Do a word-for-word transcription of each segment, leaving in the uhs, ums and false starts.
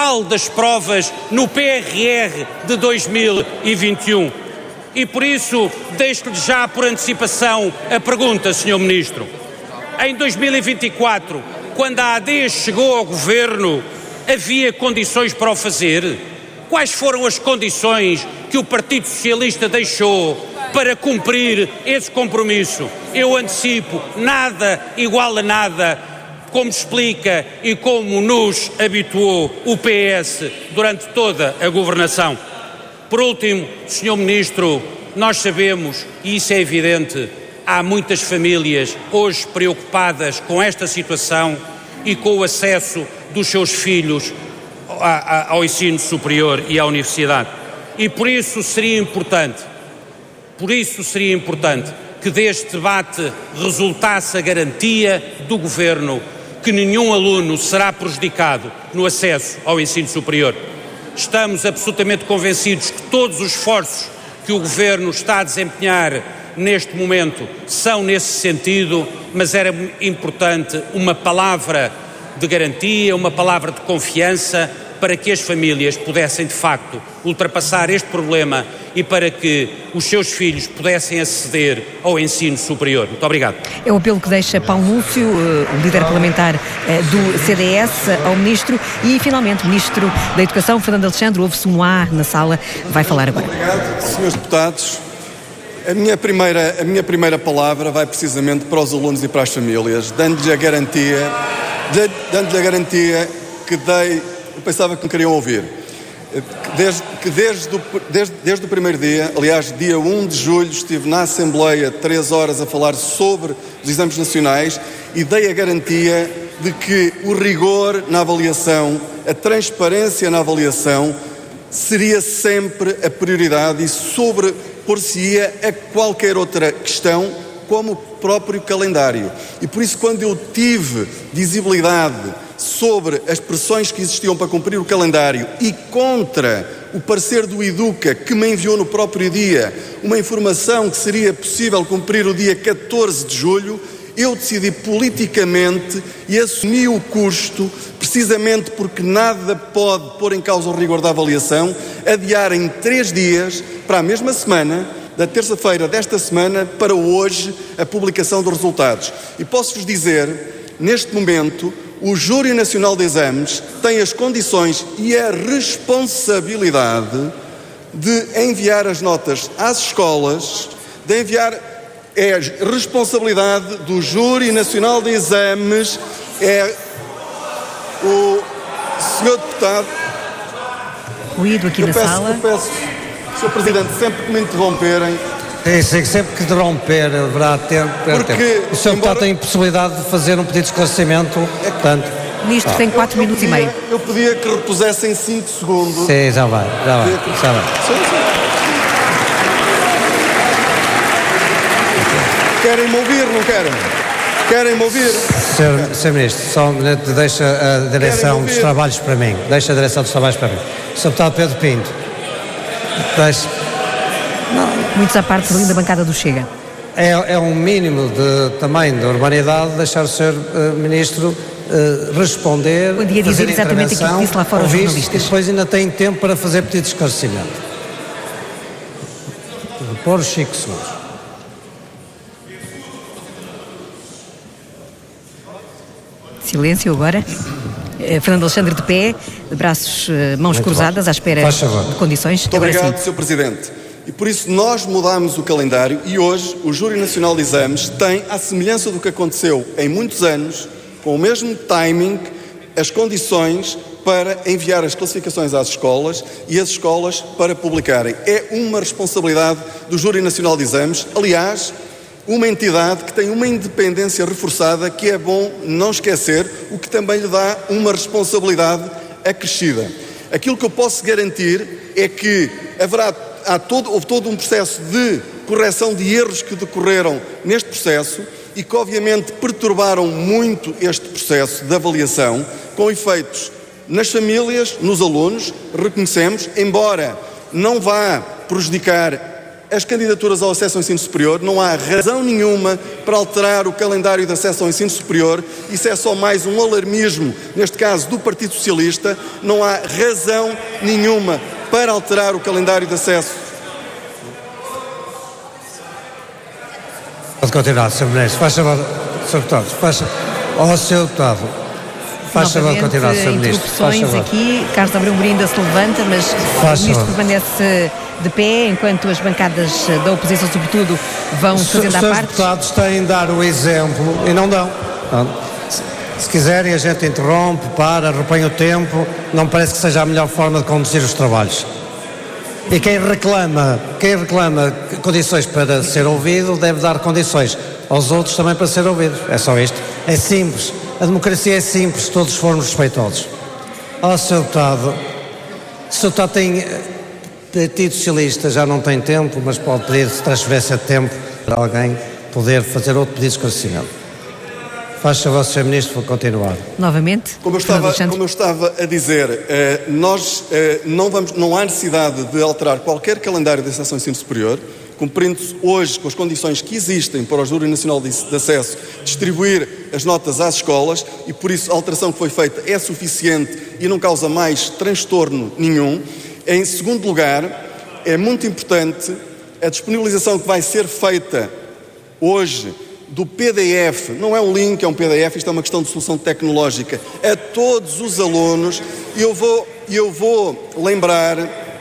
total das provas no P R R de dois mil e vinte e um. E por isso deixo-lhe já por antecipação a pergunta, senhor Ministro. Em dois mil e vinte e quatro, quando a A D chegou ao Governo, havia condições para o fazer? Quais foram as condições que o Partido Socialista deixou para cumprir esse compromisso? Eu antecipo, nada igual a nada, como explica e como nos habituou o P S durante toda a governação. Por último, senhor Ministro, nós sabemos, e isso é evidente, há muitas famílias hoje preocupadas com esta situação e com o acesso dos seus filhos ao ensino superior e à universidade. E por isso seria importante, por isso seria importante que deste debate resultasse a garantia do Governo que nenhum aluno será prejudicado no acesso ao ensino superior. Estamos absolutamente convencidos que todos os esforços que o Governo está a desempenhar neste momento são nesse sentido, mas era importante uma palavra de garantia, uma palavra de confiança para que as famílias pudessem de facto ultrapassar este problema e para que os seus filhos pudessem aceder ao ensino superior. Muito obrigado. É o apelo que deixa Paulo Núncio, o líder parlamentar do C D S, ao Ministro e, finalmente, o Ministro da Educação, Fernando Alexandre, ouve-se um A na sala, vai falar agora. Obrigado, senhores deputados. A minha primeira, a minha primeira palavra vai precisamente para os alunos e para as famílias, dando-lhe a garantia, dando-lhe a garantia que dei. Eu pensava que me queriam ouvir. Desde, que desde, o, desde, desde o primeiro dia, aliás, dia um de julho, estive na Assembleia três horas a falar sobre os exames nacionais e dei a garantia de que o rigor na avaliação, a transparência na avaliação, seria sempre a prioridade e sobrepor-se-ia a qualquer outra questão, como o próprio calendário. E por isso, quando eu tive visibilidade sobre as pressões que existiam para cumprir o calendário e contra o parecer do Educa, que me enviou no próprio dia uma informação que seria possível cumprir o dia catorze de julho, eu decidi politicamente e assumi o custo, precisamente porque nada pode pôr em causa o rigor da avaliação, adiar em três dias, para a mesma semana, da terça-feira desta semana para hoje, a publicação dos resultados. E posso-vos dizer, neste momento, o Júri Nacional de Exames tem as condições e a responsabilidade de enviar as notas às escolas, de enviar, é a responsabilidade do Júri Nacional de Exames, é o senhor deputado... Ruído aqui na peço, sala. Eu peço, senhor Presidente, sempre que me interromperem... É isso, sempre que interromper haverá tempo. Porque, tempo. O senhor embora... deputado tem possibilidade de fazer um pedido de esclarecimento, é, portanto... O Ministro ah. tem quatro eu, minutos eu podia, e meio. Eu podia que repusessem cinco segundos. Sim, já vai, já vai, que... já vai. Sim, sim. Querem-me ouvir, não querem? Querem-me ouvir? Senhor, senhor Ministro, só um minuto, deixa a direção dos trabalhos para mim. Deixa a direção dos trabalhos para mim. senhor Deputado Pedro Pinto, deixa... Não. Muitos à parte da bancada do Chega. É, é um mínimo de, também de urbanidade deixar o senhor uh, Ministro uh, responder, Bom dia, fazer dizer exatamente aquilo que disse lá fora os jornalistas. E depois ainda tem tempo para fazer pedido de esclarecimento. Por os cinco segundos. Silêncio agora. Uh, Fernando Alexandre de pé, de braços, uh, mãos Muito cruzadas, bom. À espera de condições. Muito agora obrigado, sim. senhor Presidente. E por isso nós mudámos o calendário e hoje o Júri Nacional de Exames tem, à semelhança do que aconteceu em muitos anos, com o mesmo timing, as condições para enviar as classificações às escolas e as escolas para publicarem. É uma responsabilidade do Júri Nacional de Exames, aliás, uma entidade que tem uma independência reforçada que é bom não esquecer, o que também lhe dá uma responsabilidade acrescida. Aquilo que eu posso garantir é que haverá Há todo, houve todo um processo de correção de erros que decorreram neste processo e que obviamente perturbaram muito este processo de avaliação, com efeitos nas famílias, nos alunos, reconhecemos, embora não vá prejudicar as candidaturas ao acesso ao ensino superior, não há razão nenhuma para alterar o calendário de acesso ao ensino superior. Isso é só mais um alarmismo, neste caso do Partido Socialista. Não há razão nenhuma para alterar o calendário de acesso. Pode continuar, senhor Ministro. Faz favor, senhor Deputado. Faz, oh, senhor Deputado. Faz favor de continuar, senhor Ministro. Faz favor. Aqui, Carlos Abreu Mourinho ainda se levanta, mas Faz o Ministro favor. permanece de pé, enquanto as bancadas da oposição, sobretudo, vão fazendo à Os parte. deputados têm de dar o exemplo e não dão. Se, se quiserem, a gente interrompe, para, repõe o tempo. Não parece que seja a melhor forma de conduzir os trabalhos. E quem reclama, quem reclama condições para ser ouvido, deve dar condições aos outros também para ser ouvidos. É só isto. É simples. A democracia é simples se todos formos respeitosos. Ó, senhor Deputado, o senhor Deputado tem... Partido Socialista já não tem tempo, mas pode pedir transferência de tempo para alguém poder fazer outro pedido de esclarecimento. Faz favor, senhor Ministro, vou continuar. Novamente. Como eu estava, como eu estava a dizer, eh, nós eh, não, vamos, não há necessidade de alterar qualquer calendário de acesso ao ensino superior, cumprindo-se hoje com as condições que existem para o Júri Nacional de, de Acesso distribuir as notas às escolas, e por isso a alteração que foi feita é suficiente e não causa mais transtorno nenhum. Em segundo lugar, é muito importante a disponibilização que vai ser feita hoje do P D F, não é um link, é um P D F, isto é uma questão de solução tecnológica, a todos os alunos. E eu vou, eu vou lembrar...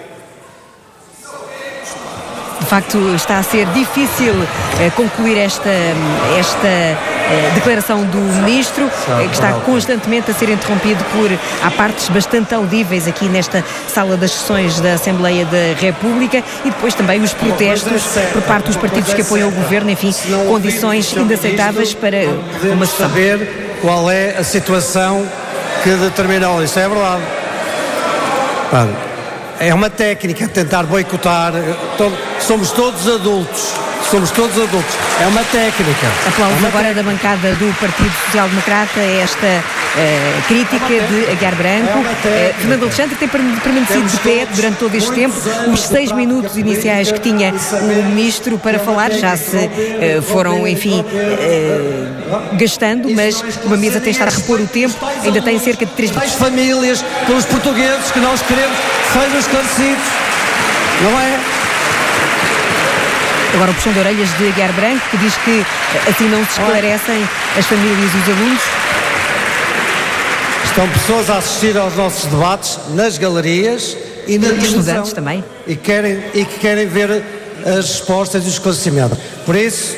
De facto, está a ser difícil eh, concluir esta, esta eh, declaração do Ministro, eh, que está constantemente a ser interrompido por... Há partes bastante audíveis aqui nesta sala das sessões da Assembleia da República, e depois também os protestos por parte dos partidos que apoiam o Governo, enfim, condições inaceitáveis para uma sessão. Saber qual é a situação que determinou isso, é verdade. Bom, é uma técnica tentar boicotar. Somos todos adultos. Somos todos adultos. É uma técnica. Aplausos é agora da bancada do Partido Social Democrata a esta uh, crítica é de Aguiar Branco. É uh, Fernando Alexandre tem permanecido de pé durante todo este tempo. Os seis minutos iniciais que tinha o Ministro para falar já se uh, foram, enfim, uh, gastando, mas uma mesa tem estado a repor o tempo. Ainda tem cerca de três minutos. As famílias, pelos portugueses que nós queremos que sejam esclarecidos. Não é? Agora o puxão de orelhas de Aguiar Branco, que diz que assim não se esclarecem as famílias e os alunos. Estão pessoas a assistir aos nossos debates nas galerias e na televisão. Estudantes também. E, querem, e que querem ver as respostas e os esclarecimentos. Por isso,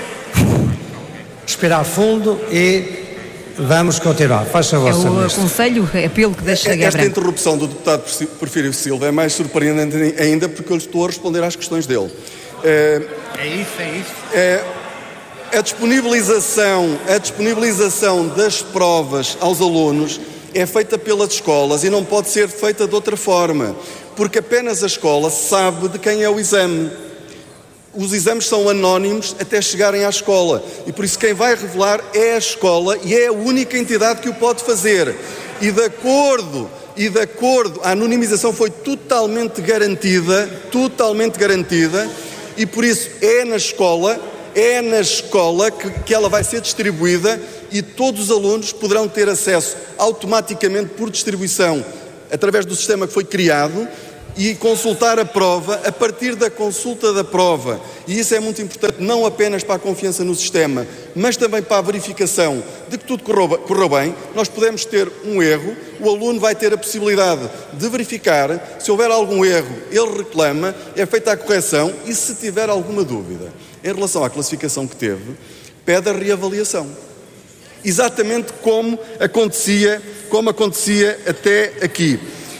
respirar fundo e vamos continuar. Faz favor, senhor Ministro. É o aconselho, é apelo que deixa Aguiar Esta Branco. interrupção do deputado Porfírio Silva é mais surpreendente ainda porque eu estou a responder às questões dele. É, é isso, é isso. É, a disponibilização, a disponibilização das provas aos alunos é feita pelas escolas e não pode ser feita de outra forma, porque apenas a escola sabe de quem é o exame. Os exames são anónimos até chegarem à escola e por isso quem vai revelar é a escola e é a única entidade que o pode fazer. E de acordo, e de acordo, a anonimização foi totalmente garantida, totalmente garantida. E por isso é na escola, é na escola que, que ela vai ser distribuída e todos os alunos poderão ter acesso automaticamente por distribuição através do sistema que foi criado e consultar a prova a partir da consulta da prova. E isso é muito importante, não apenas para a confiança no sistema, mas também para a verificação de que tudo correu, correu bem. Nós podemos ter um erro, o aluno vai ter a possibilidade de verificar, se houver algum erro, ele reclama, é feita a correção e se tiver alguma dúvida em relação à classificação que teve, pede a reavaliação. Exatamente como acontecia, como acontecia até aqui.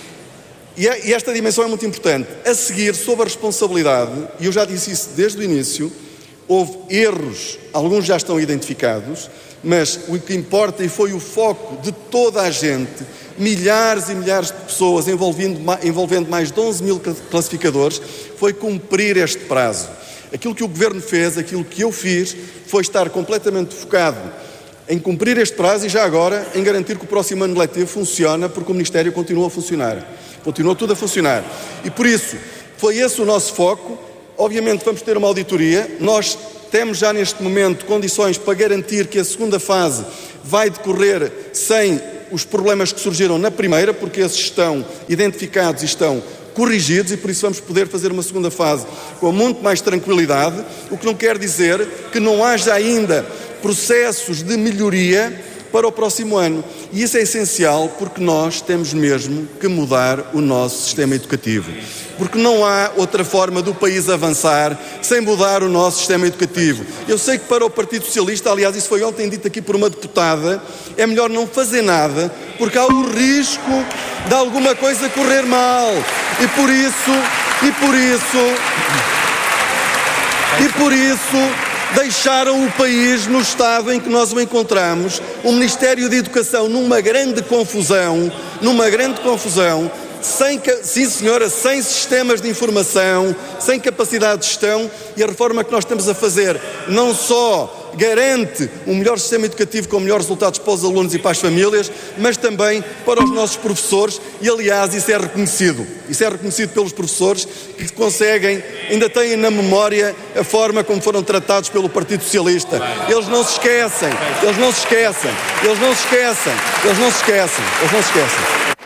E esta dimensão é muito importante. A seguir, sob a responsabilidade, e eu já disse isso desde o início, houve erros, alguns já estão identificados, mas o que importa, e foi o foco de toda a gente, milhares e milhares de pessoas envolvendo, envolvendo mais de onze mil classificadores, foi cumprir este prazo. Aquilo que o Governo fez, aquilo que eu fiz, foi estar completamente focado em cumprir este prazo e já agora em garantir que o próximo ano letivo funciona, porque o Ministério continua a funcionar. Continua tudo a funcionar. E por isso, foi esse o nosso foco. obviamente vamos ter uma auditoria. Nós temos já neste momento condições para garantir que a segunda fase vai decorrer sem os problemas que surgiram na primeira, porque esses estão identificados e estão corrigidos, e por isso vamos poder fazer uma segunda fase com muito mais tranquilidade, o que não quer dizer que não haja ainda processos de melhoria para o próximo ano. E isso é essencial porque nós temos mesmo que mudar o nosso sistema educativo. Porque não há outra forma do país avançar sem mudar o nosso sistema educativo. Eu sei que para o Partido Socialista, aliás, isso foi ontem dito aqui por uma deputada, é melhor não fazer nada porque há o risco de alguma coisa correr mal. E por isso, e por isso, e por isso... deixaram o país no estado em que nós o encontramos, o Ministério da Educação numa grande confusão, numa grande confusão, sem, sim senhora, sem sistemas de informação, sem capacidade de gestão, e a reforma que nós estamos a fazer não só garante um melhor sistema educativo com melhores resultados para os alunos e para as famílias, mas também para os nossos professores, e aliás isso é reconhecido, isso é reconhecido pelos professores que conseguem, ainda têm na memória a forma como foram tratados pelo Partido Socialista. Eles não se esquecem, eles não se esquecem, eles não se esquecem, eles não se esquecem, eles não se esquecem.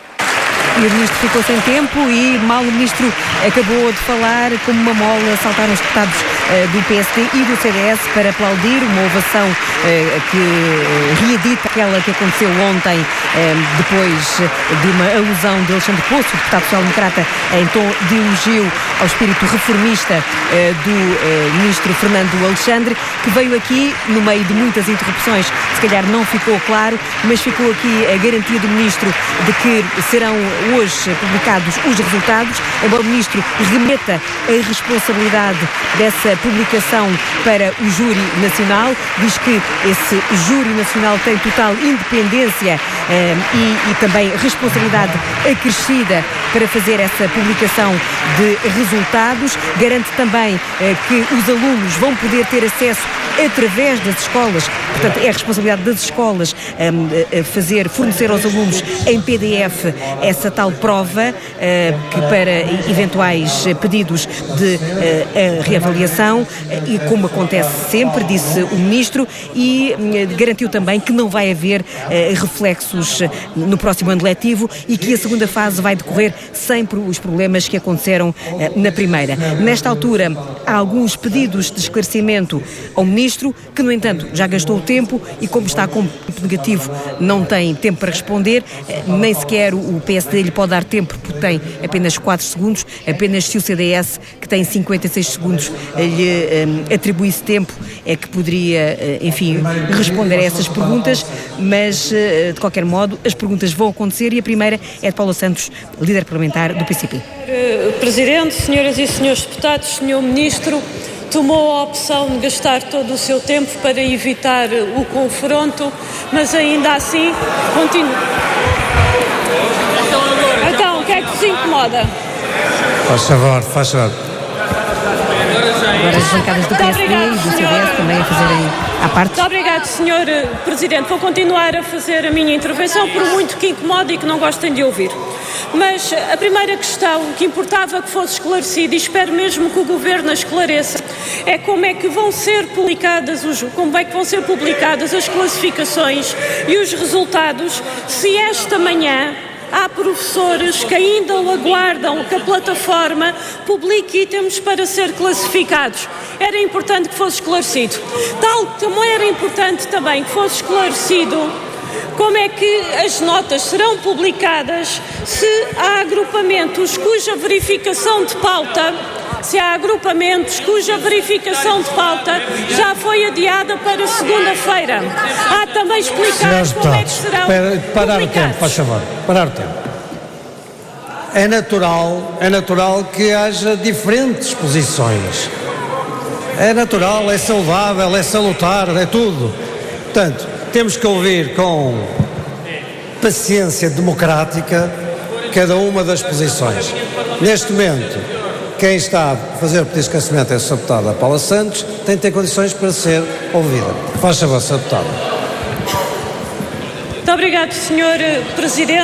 E o Ministro ficou sem tempo e mal o Ministro acabou de falar, como uma mola, saltaram os deputados uh, do P S D e do C D S para aplaudir uma ovação uh, que uh, reedita aquela que aconteceu ontem, uh, depois de uma alusão de Alexandre Poço, o deputado social-democrata, em tom de elogio ao espírito reformista uh, do uh, Ministro Fernando Alexandre, que veio aqui no meio de muitas interrupções. Se calhar não ficou claro, mas ficou aqui a garantia do Ministro de que serão hoje publicados os resultados, embora o Ministro remeta a responsabilidade dessa publicação para o Júri Nacional, diz que esse Júri Nacional tem total independência eh, e, e também responsabilidade acrescida para fazer essa publicação de resultados, garante também eh, que os alunos vão poder ter acesso através das escolas, portanto é a responsabilidade das escolas eh, fazer, fornecer aos alunos em P D F essa tal prova uh, que para eventuais pedidos de uh, reavaliação, uh, e como acontece sempre, disse o Ministro, e uh, garantiu também que não vai haver uh, reflexos no próximo ano letivo e que a segunda fase vai decorrer sem os problemas que aconteceram uh, na primeira. Nesta altura, há alguns pedidos de esclarecimento ao Ministro, que no entanto já gastou o tempo e como está com ponto negativo não tem tempo para responder, uh, nem sequer o P S D lhe pode dar tempo porque tem apenas quatro segundos, apenas se o C D S, que tem cinquenta e seis segundos, lhe um, atribuísse tempo, é que poderia, uh, enfim, responder a essas perguntas, mas uh, de qualquer modo as perguntas vão acontecer e a primeira é de Paula Santos, líder parlamentar do P C P. Presidente, senhoras e senhores deputados, senhor Ministro, tomou a opção de gastar todo o seu tempo para evitar o confronto, mas ainda assim continua. Então, o que é que vos incomoda? Faz favor, faz favor. Agora as bancadas do P S D e do C D S também a fazerem à parte. Muito obrigado, senhor Presidente. Vou continuar a fazer a minha intervenção, por muito que incomode e que não gostem de ouvir. Mas a primeira questão que importava que fosse esclarecida, e espero mesmo que o Governo a esclareça, é como é que vão ser publicadas os, como é que vão ser publicadas as classificações e os resultados, se esta manhã há professores que ainda aguardam que a plataforma publique itens para ser classificados. Era importante que fosse esclarecido. Tal como era importante também que fosse esclarecido como é que as notas serão publicadas se há agrupamentos cuja verificação de pauta, se há agrupamentos cuja verificação de pauta já foi adiada para segunda-feira. Há também explicar como é que serão para, parar publicados. o tempo, faz favor, parar o tempo. É natural, é natural que haja diferentes posições. É natural, é saudável, é salutar, é tudo. Portanto, temos que ouvir com paciência democrática cada uma das posições. Neste momento, quem está a fazer o pedido de esclarecimento é a senhora deputada Paula Santos, tem que ter condições para ser ouvida. Faz favor, senhora deputada. Muito obrigado, senhor Presidente.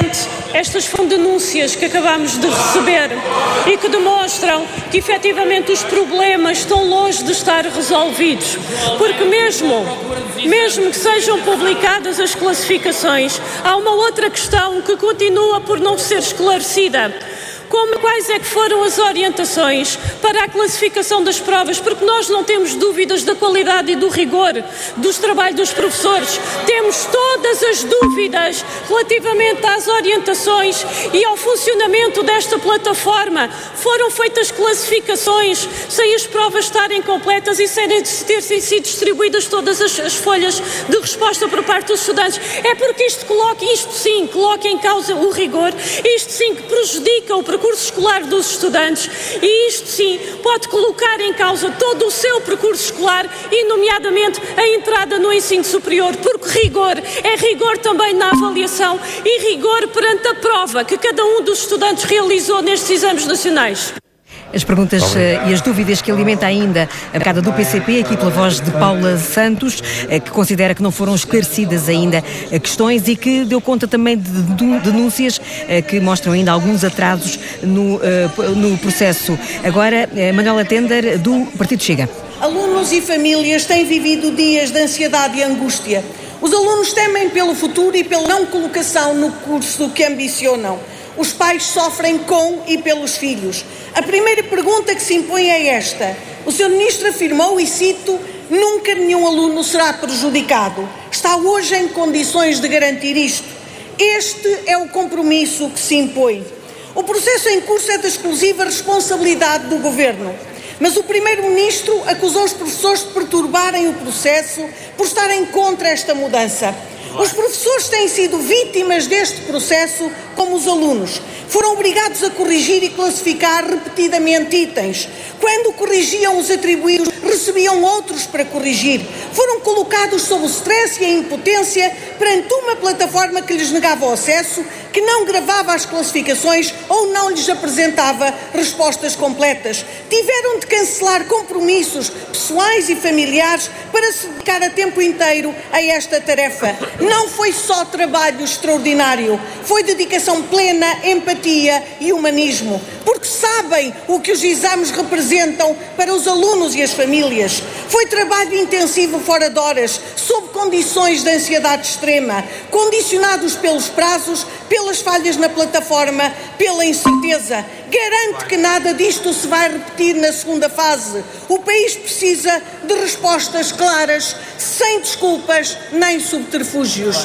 estas foram denúncias que acabamos de receber e que demonstram que efetivamente os problemas estão longe de estar resolvidos, porque mesmo, mesmo que sejam publicadas as classificações, há uma outra questão que continua por não ser esclarecida. Como, quais é que foram as orientações para a classificação das provas? Porque nós não temos dúvidas da qualidade e do rigor dos trabalhos dos professores. Temos todas as dúvidas relativamente às orientações e ao funcionamento desta plataforma. Foram feitas classificações sem as provas estarem completas e sem terem sido distribuídas todas as, as folhas de resposta por parte dos estudantes. É porque isto coloca, isto sim, coloca em causa o rigor, isto sim que prejudica o percurso escolar dos estudantes e isto sim pode colocar em causa todo o seu percurso escolar e nomeadamente a entrada no ensino superior, porque rigor é rigor também na avaliação e rigor perante a prova que cada um dos estudantes realizou nestes exames nacionais. As perguntas uh, e as dúvidas que alimenta ainda a bancada do P C P, aqui pela voz de Paula Santos, uh, que considera que não foram esclarecidas ainda uh, questões e que deu conta também de, de denúncias uh, que mostram ainda alguns atrasos no, uh, no processo. Agora, uh, Manuela Tender, do Partido Chega. Alunos e famílias têm vivido dias de ansiedade e angústia. Os alunos temem pelo futuro e pela não colocação no curso que ambicionam. Os pais sofrem com e pelos filhos. A primeira pergunta que se impõe é esta. O senhor Ministro afirmou, e cito, nunca nenhum aluno será prejudicado. Está hoje em condições de garantir isto. Este é o compromisso que se impõe. O processo em curso é da exclusiva responsabilidade do Governo. Mas o Primeiro-Ministro acusou os professores de perturbarem o processo por estarem contra esta mudança. Os professores têm sido vítimas deste processo, como os alunos. Foram obrigados a corrigir e classificar repetidamente itens. Quando corrigiam os atribuídos, recebiam outros para corrigir. Foram colocados sob o stress e a impotência perante uma plataforma que lhes negava o acesso, que não gravava as classificações ou não lhes apresentava respostas completas. Tiveram de cancelar compromissos pessoais e familiares para se dedicar a tempo inteiro a esta tarefa. Não foi só trabalho extraordinário, foi dedicação plena, empatia e humanismo, porque sabem o que os exames representam para os alunos e as famílias. Foi trabalho intensivo fora de horas, sob condições de ansiedade extrema, condicionados pelos prazos, pelas falhas na plataforma, pela incerteza. Garanto que nada disto se vai repetir na segunda fase. O país precisa de respostas claras, sem desculpas nem subterfúgios.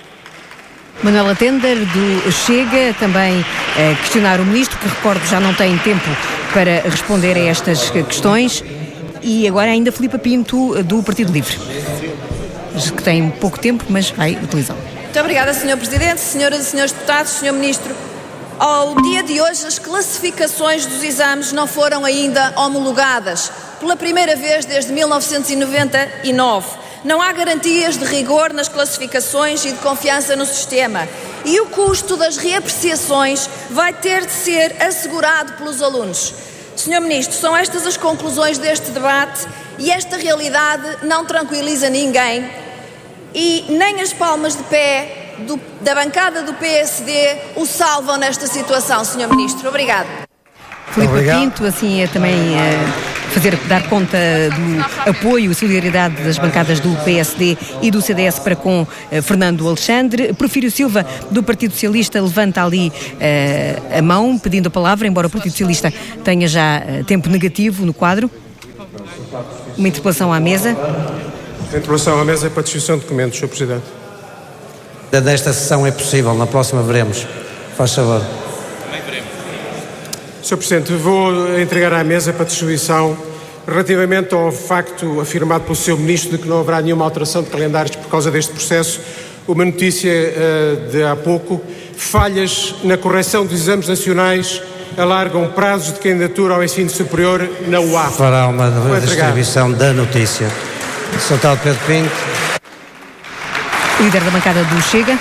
Manuela Tender, do Chega, também eh, questionar o Ministro, que recordo já não tem tempo para responder a estas questões. E agora ainda Filipa Pinto, do Partido Livre, que tem pouco tempo, mas vai utilizá-lo. Muito obrigada, senhor Presidente, senhoras e senhores deputados, senhor Ministro. Ao dia de hoje, as classificações dos exames não foram ainda homologadas, pela primeira vez desde mil novecentos e noventa e nove. Não há garantias de rigor nas classificações e de confiança no sistema. E o custo das reapreciações vai ter de ser assegurado pelos alunos. senhor Ministro, são estas as conclusões deste debate e esta realidade não tranquiliza ninguém e nem as palmas de pé do, da bancada do P S D o salvam nesta situação, senhor Ministro. Obrigado. Filipa Pinto, assim é também uh, fazer, dar conta do apoio e solidariedade das bancadas do P S D e do C D S para com uh, Fernando Alexandre. Porfírio Silva, do Partido Socialista, levanta ali uh, a mão, pedindo a palavra, embora o Partido Socialista tenha já uh, tempo negativo no quadro. Uma interpelação à mesa. A interpelação à mesa é para distribuição de documentos, senhor Presidente. Nesta sessão é possível, na próxima veremos. Faz favor. senhor Presidente, vou entregar à mesa para distribuição relativamente ao facto afirmado pelo senhor Ministro de que não haverá nenhuma alteração de calendários por causa deste processo, uma notícia uh, de há pouco. Falhas na correção dos exames nacionais alargam prazos de candidatura ao ensino superior, não há. Fará uma distribuição da notícia. senhor Deputado Pedro Pinto. Líder da bancada do Chega.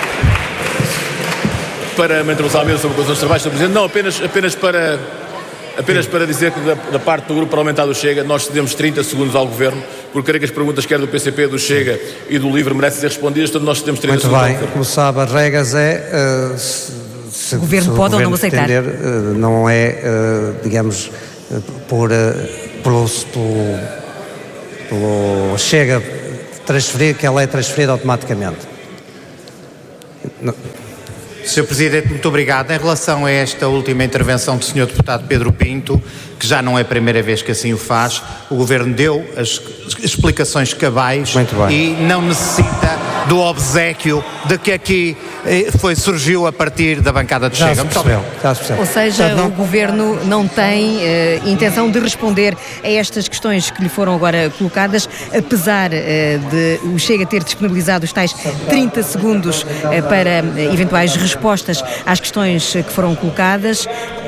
Para uma intervenção à mesa sobre a Comissão dos Trabalhos, senhor Presidente, não, apenas, apenas para Apenas para dizer que da, da parte do Grupo Parlamentar do Chega nós cedemos trinta segundos ao Governo, porque creio que as perguntas quer do P C P, do Chega e do LIVRE merecem ser respondidas, portanto nós cedemos trinta Muito segundos bem. ao Governo. Como sabe, as regras é... Uh, se, se, o Governo se pode o ou não governo aceitar. Pretender, uh, não é, uh, digamos, uh, por, uh, pelo, pelo, pelo Chega transferir, que ela é transferida automaticamente. Não. senhor Presidente, muito obrigado. Em relação a esta última intervenção do senhor Deputado Pedro Pinto, que já não é a primeira vez que assim o faz, o Governo deu as explicações cabais e não necessita do obséquio de que aqui foi, surgiu a partir da bancada de Chega. Já se percebeu, já se percebeu. Ou seja, Portanto, não... o Governo não tem uh, intenção de responder a estas questões que lhe foram agora colocadas, apesar uh, de o Chega ter disponibilizado os tais trinta segundos uh, para uh, eventuais respostas às questões que foram colocadas.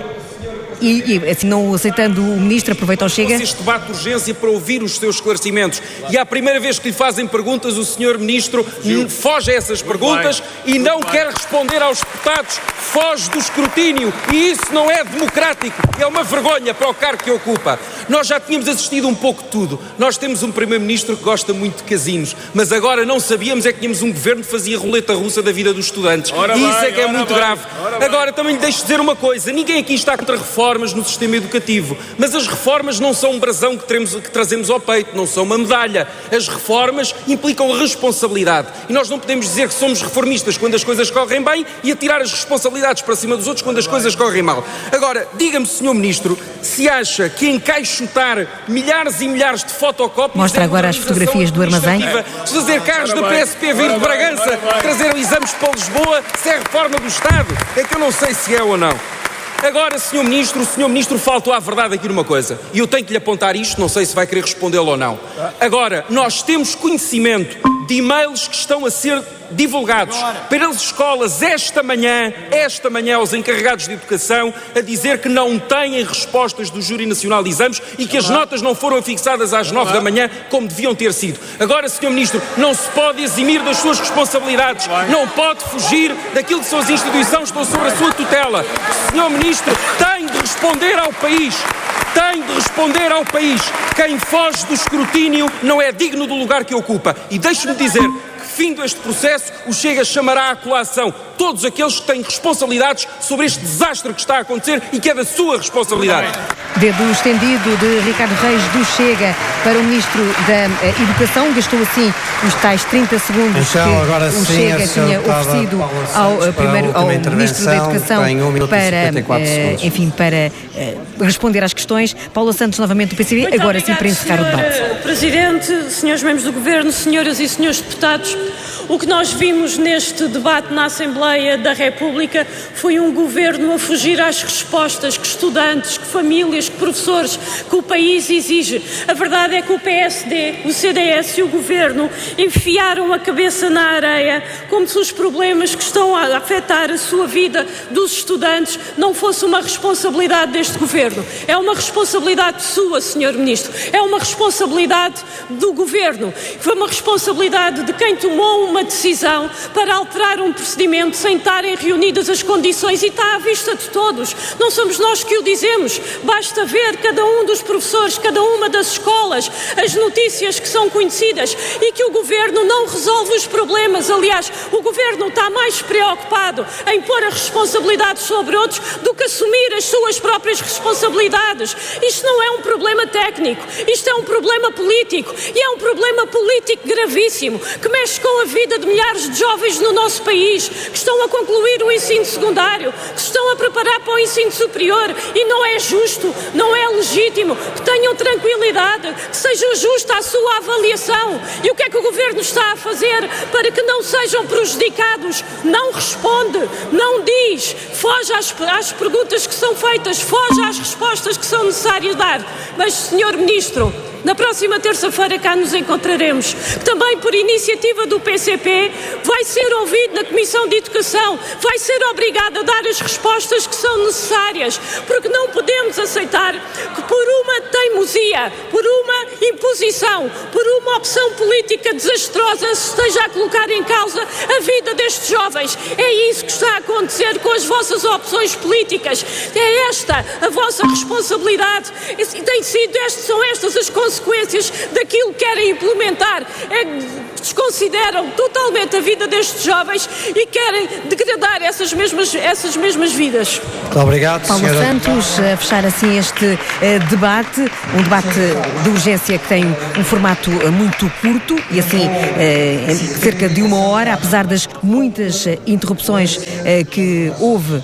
E, e assim, não aceitando o Ministro, aproveita o Chega. Este debate de urgência para ouvir os seus esclarecimentos. E à primeira vez que lhe fazem perguntas, o senhor Ministro foge a essas perguntas e não quer responder aos deputados, foge do escrutínio. E isso não é democrático. É uma vergonha para o cargo que ocupa. Nós já tínhamos assistido um pouco de tudo. Nós temos um Primeiro-Ministro que gosta muito de casinos, mas agora não sabíamos é que tínhamos um Governo que fazia roleta russa da vida dos estudantes. Ora e isso bem, é que é muito bem, grave. Agora também lhe deixo dizer uma coisa. Ninguém aqui está contra reformas no sistema educativo, mas as reformas não são um brasão que, teremos, que trazemos ao peito, não são uma medalha. As reformas implicam responsabilidade e nós não podemos dizer que somos reformistas quando as coisas correm bem e atirar as responsabilidades para cima dos outros quando as coisas correm mal. Agora, diga-me, senhor Ministro, se acha que encaixotar milhares e milhares de fotocópias... Mostra agora as fotografias do armazém. Fazer carros da P S P vir de Bragança, trazer exames para Lisboa, se é reforma do Estado, é que eu não sei se é ou não. Agora, senhor Ministro, o senhor Ministro faltou à verdade aqui numa coisa, e eu tenho que lhe apontar isto, não sei se vai querer respondê-lo ou não. Agora, nós temos conhecimento de e-mails que estão a ser divulgados pelas escolas esta manhã, esta manhã aos encarregados de educação, a dizer que não têm respostas do Júri Nacional de Exames e que as notas não foram afixadas às nove da manhã como deviam ter sido. Agora, senhor Ministro, não se pode eximir das suas responsabilidades, não pode fugir daquilo que são as instituições que estão sobre a sua tutela. Senhor Ministro, tem de responder ao país. Tem de responder ao país. Quem foge do escrutínio não é digno do lugar que ocupa. E deixe-me dizer que, findo este processo, o Chega chamará à colação todos aqueles que têm responsabilidades sobre este desastre que está a acontecer e que é da sua responsabilidade. Dedo estendido de Ricardo Reis do Chega para o Ministro da Educação, gastou assim os tais trinta segundos então, que agora o sim, Chega tinha oferecido ao, primeiro, ao Ministro da Educação um para, uh, enfim, para uh, responder às questões. Paula Santos, novamente do P C B, Muito agora obrigado, sim para encerrar senhor o debate. Presidente, senhores membros do Governo, senhoras e senhores deputados, o que nós vimos neste debate na Assembleia da República foi um Governo a fugir às respostas que estudantes, que famílias, que professores, que o país exige. A verdade é que o P S D, o C D S e o Governo enfiaram a cabeça na areia como se os problemas que estão a afetar a sua vida dos estudantes não fosse uma responsabilidade deste Governo. É uma responsabilidade sua, senhor Ministro. É uma responsabilidade do Governo. Foi uma responsabilidade de quem tomou uma decisão para alterar um procedimento sem estarem reunidas as condições e está à vista de todos. Não somos nós que o dizemos. Basta ver cada um dos professores, cada uma das escolas, as notícias que são conhecidas e que o Governo não resolve os problemas. Aliás, o Governo está mais preocupado em pôr as responsabilidades sobre outros do que assumir as suas próprias responsabilidades. Isto não é um problema técnico, isto é um problema político e é um problema político gravíssimo que mexe com a vida de milhares de jovens no nosso país que estão a concluir o ensino secundário, que se estão a preparar para o ensino superior e não é justo, não é legítimo que tenham tranquilidade, que seja justa a sua avaliação. E o que é que o Governo está a fazer para que não sejam prejudicados? Não responde, não diz, foge às, às perguntas que são feitas, foge às respostas que são necessárias dar. Mas, senhor Ministro, Na próxima terça-feira cá nos encontraremos. Também por iniciativa do P C P vai ser ouvido na Comissão de Educação, vai ser obrigado a dar as respostas que são necessárias, porque não podemos aceitar que por uma teimosia, por uma imposição, por uma opção política desastrosa se esteja a colocar em causa a vida destes jovens. É isso que está a acontecer com as vossas opções políticas. É esta a vossa responsabilidade e tem sido, estes, são estas as consequências daquilo que querem implementar. É, desconsideram totalmente a vida destes jovens e querem degradar essas mesmas, essas mesmas vidas. Muito obrigado, Paulo senhora... Santos, a fechar assim este uh, debate, um debate de urgência que tem um formato uh, muito curto e assim uh, cerca de uma hora, apesar das muitas uh, interrupções uh, que houve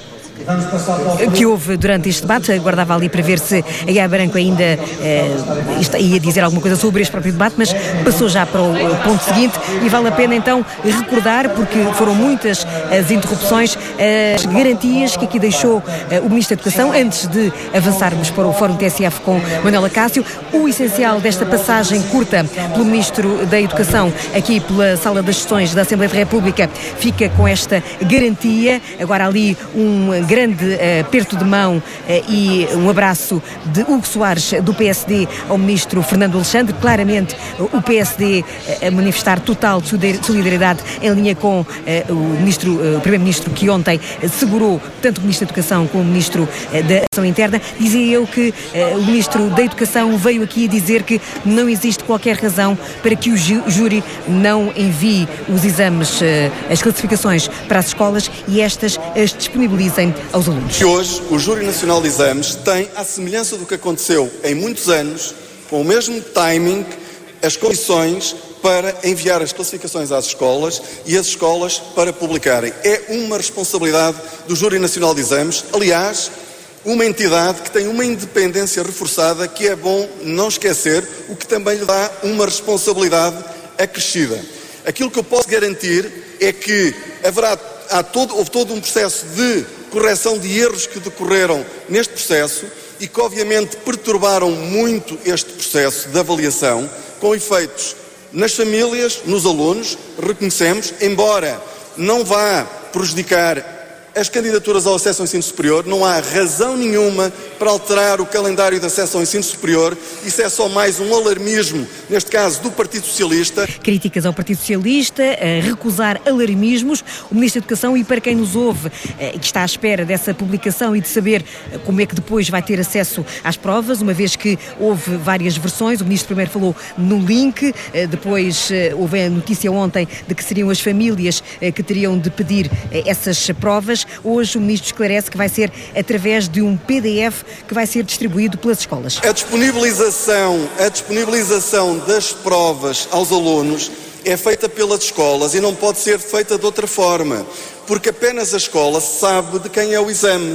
que houve durante este debate. Aguardava ali para ver se a Iaia Branco ainda eh, ia dizer alguma coisa sobre este próprio debate, mas passou já para o ponto seguinte e vale a pena então recordar, porque foram muitas as interrupções, as garantias que aqui deixou eh, o Ministro da Educação antes de avançarmos para o Fórum T S F com Manuela Cássio. O essencial desta passagem curta pelo Ministro da Educação aqui pela Sala das Sessões da Assembleia da República fica com esta garantia. Agora ali um grande uh, aperto de mão uh, e um abraço de Hugo Soares do P S D ao Ministro Fernando Alexandre. Claramente uh, o P S D uh, a manifestar total solidariedade em linha com uh, o, ministro, uh, o Primeiro-Ministro que ontem uh, segurou tanto o Ministro da Educação como o Ministro uh, da Ação Interna. Dizia eu que uh, o Ministro da Educação veio aqui dizer que não existe qualquer razão para que o júri não envie os exames, uh, as classificações para as escolas e estas as disponibilizem aos alunos. Que hoje o Júri Nacional de Exames tem, à semelhança do que aconteceu em muitos anos, com o mesmo timing, as condições para enviar as classificações às escolas e as escolas para publicarem. É uma responsabilidade do Júri Nacional de Exames, aliás, uma entidade que tem uma independência reforçada que é bom não esquecer, o que também lhe dá uma responsabilidade acrescida. Aquilo que eu posso garantir é que haverá, há todo, houve todo um processo de correção de erros que decorreram neste processo e que obviamente perturbaram muito este processo de avaliação, com efeitos nas famílias, nos alunos, reconhecemos, embora não vá prejudicar as candidaturas ao acesso ao ensino superior, não há razão nenhuma para alterar o calendário de acesso ao ensino superior. Isso é só mais um alarmismo, neste caso do Partido Socialista. Críticas ao Partido Socialista, a recusar alarmismos. O Ministro da Educação, e para quem nos ouve, que está à espera dessa publicação e de saber como é que depois vai ter acesso às provas, uma vez que houve várias versões, o Ministro primeiro falou no link, depois houve a notícia ontem de que seriam as famílias que teriam de pedir essas provas. Hoje o Ministro esclarece que vai ser através de um P D F que vai ser distribuído pelas escolas. A disponibilização, a disponibilização das provas aos alunos é feita pelas escolas e não pode ser feita de outra forma, porque apenas a escola sabe de quem é o exame.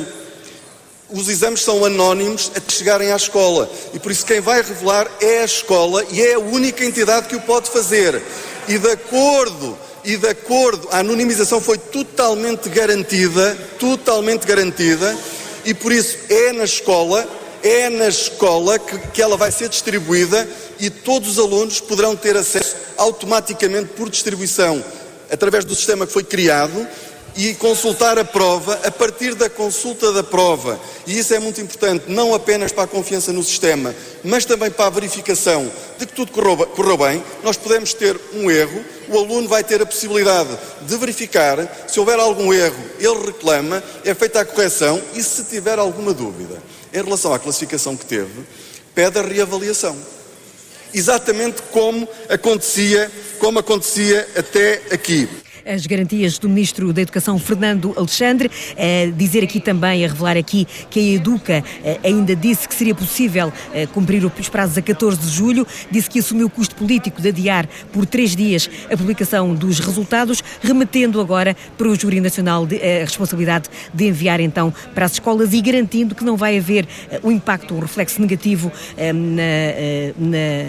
Os exames são anónimos até chegarem à escola e por isso quem vai revelar é a escola e é a única entidade que o pode fazer. E de acordo E de acordo, a anonimização foi totalmente garantida, totalmente garantida, e por isso é na escola, é na escola que, que ela vai ser distribuída e todos os alunos poderão ter acesso automaticamente por distribuição, através do sistema que foi criado, e consultar a prova a partir da consulta da prova. E isso é muito importante, não apenas para a confiança no sistema, mas também para a verificação de que tudo correu, correu bem. Nós podemos ter um erro, o aluno vai ter a possibilidade de verificar, se houver algum erro, ele reclama, é feita a correção e se tiver alguma dúvida em relação à classificação que teve, pede a reavaliação. Exatamente como acontecia, como acontecia até aqui. As garantias do Ministro da Educação, Fernando Alexandre, eh, dizer aqui também, a revelar aqui, que a Educa eh, ainda disse que seria possível eh, cumprir os prazos a catorze de julho, disse que assumiu o custo político de adiar por três dias a publicação dos resultados, remetendo agora para o Júri Nacional de, eh, a responsabilidade de enviar então para as escolas e garantindo que não vai haver eh, um impacto, um reflexo negativo eh, na, eh, na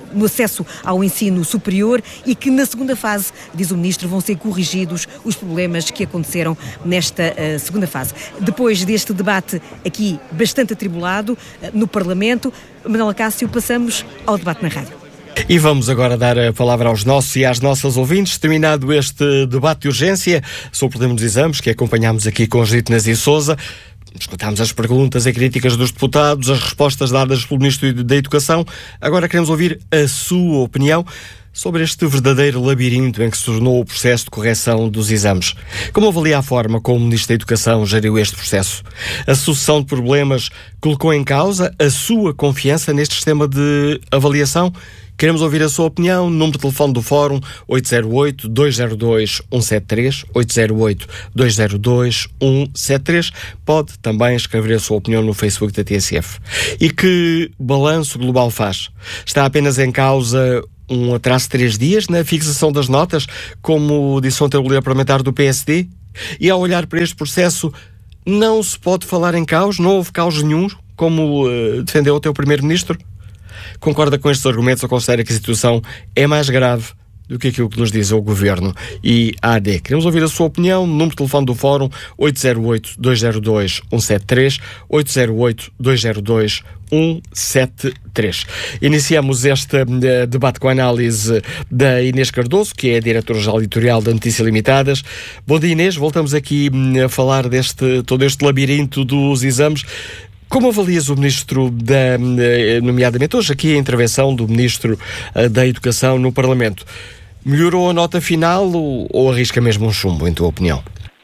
no acesso ao ensino superior e que na segunda fase, diz o Ministro, vão ser corrigidos os problemas que aconteceram nesta uh, segunda fase. Depois deste debate aqui bastante atribulado uh, no Parlamento, Manuela Cássio, passamos ao debate na rádio. E vamos agora dar a palavra aos nossos e às nossas ouvintes. Terminado este debate de urgência sobre o problema dos exames, que acompanhámos aqui com José Nazi Sousa, escutámos as perguntas e críticas dos deputados, as respostas dadas pelo Ministro da Educação. Agora queremos ouvir a sua opinião sobre este verdadeiro labirinto em que se tornou o processo de correção dos exames. Como avalia a forma como o Ministro da Educação geriu este processo? A sucessão de problemas colocou em causa a sua confiança neste sistema de avaliação? Queremos ouvir a sua opinião. Número de telefone do Fórum oito zero oito, dois zero dois, um sete três, oito zero oito, dois zero dois, um sete três. Pode também escrever a sua opinião no Facebook da T S F. E que balanço global faz? Está apenas em causa um atraso de três dias na fixação das notas, como disse ontem o líder parlamentar do P S D? E ao olhar para este processo, não se pode falar em caos? Não houve caos nenhum, como uh, defendeu o teu Primeiro-Ministro? Concorda com estes argumentos ou considera que a situação é mais grave do que aquilo que nos diz o Governo e a A D? Queremos ouvir a sua opinião. Número de telefone do Fórum oito zero oito, dois zero dois, um sete três, oito zero oito, dois zero dois, um sete três. Iniciamos este uh, debate com a análise da Inês Cardoso, que é a diretora-geral editorial da Notícias Limitadas. Bom dia, Inês. Voltamos aqui uh, a falar deste todo este labirinto dos exames. Como avalias o Ministro, da, nomeadamente hoje aqui a intervenção do Ministro da Educação no Parlamento? Melhorou a nota final ou, ou arrisca mesmo um chumbo, em tua opinião?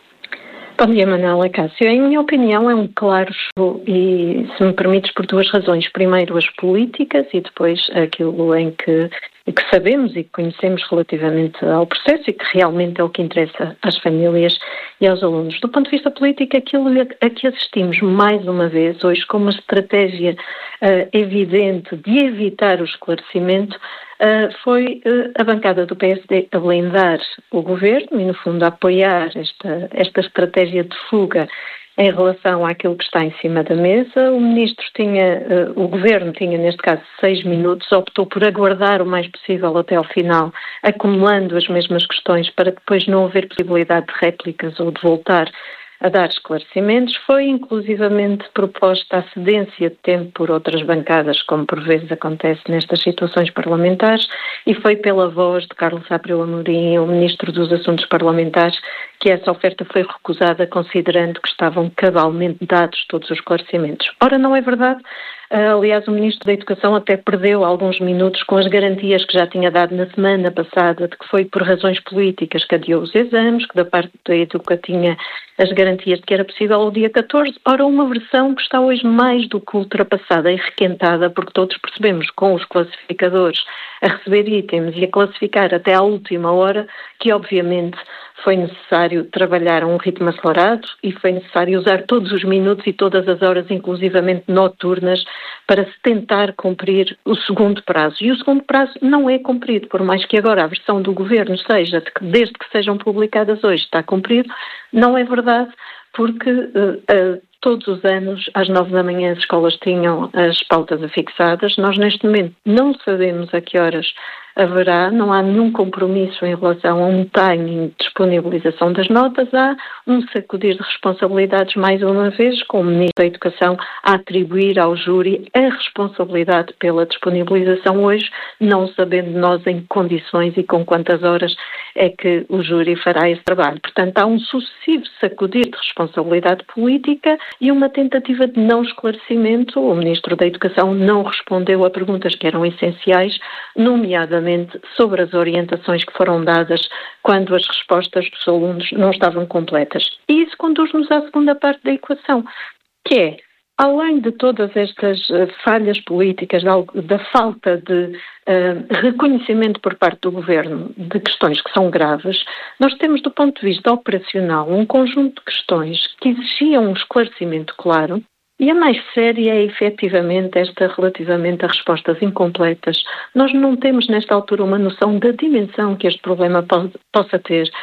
Bom dia, Manuela Cássio. Em minha opinião, é um claro chumbo e, se me permites, por duas razões. Primeiro, as políticas e depois aquilo em que, que sabemos e que conhecemos relativamente ao processo e que realmente é o que interessa às famílias e aos alunos. Do ponto de vista político, aquilo a que assistimos mais uma vez hoje como uma estratégia uh, evidente de evitar o esclarecimento uh, foi uh, a bancada do P S D a blindar o Governo e, no fundo, a apoiar esta, esta estratégia de fuga em relação àquilo que está em cima da mesa. O Ministro tinha, uh, o Governo tinha, neste caso, seis minutos, optou por aguardar o mais possível até ao final, acumulando as mesmas questões para depois não haver possibilidade de réplicas ou de voltar a dar esclarecimentos. Foi inclusivamente proposta a cedência de tempo por outras bancadas, como por vezes acontece nestas situações parlamentares, e foi pela voz de Carlos Abreu Amorim, o Ministro dos Assuntos Parlamentares, que essa oferta foi recusada, considerando que estavam cabalmente dados todos os esclarecimentos. Ora, não é verdade. Aliás, o Ministro da Educação até perdeu alguns minutos com as garantias que já tinha dado na semana passada de que foi por razões políticas que adiou os exames, que da parte da Educa tinha as garantias de que era possível o dia catorze. Ora, uma versão que está hoje mais do que ultrapassada e requentada, porque todos percebemos com os classificadores a receber itens e a classificar até à última hora que, obviamente, foi necessário trabalhar a um ritmo acelerado e foi necessário usar todos os minutos e todas as horas, inclusivamente noturnas, para se tentar cumprir o segundo prazo. E o segundo prazo não é cumprido, por mais que agora a versão do Governo seja de que desde que sejam publicadas hoje está cumprido, não é verdade, porque uh, uh, todos os anos, às nove da manhã, as escolas tinham as pautas afixadas. Nós, neste momento, não sabemos a que horas haverá, não há nenhum compromisso em relação a um timing de disponibilização das notas. Há um sacudir de responsabilidades, mais uma vez, com o Ministro da Educação a atribuir ao júri a responsabilidade pela disponibilização hoje, não sabendo nós em que condições e com quantas horas é que o júri fará esse trabalho. Portanto, há um sucessivo sacudir de responsabilidade política e uma tentativa de não esclarecimento. O Ministro da Educação não respondeu a perguntas que eram essenciais, nomeadamente sobre as orientações que foram dadas quando as respostas dos alunos não estavam completas. E isso conduz-nos à segunda parte da equação, que é, além de todas estas uh, falhas políticas, da, da falta de uh, reconhecimento por parte do Governo de questões que são graves, nós temos, do ponto de vista operacional, um conjunto de questões que exigiam um esclarecimento claro. E a mais séria é, efetivamente, esta relativamente a respostas incompletas. Nós não temos, nesta altura, uma noção da dimensão que este problema pode, possa ter.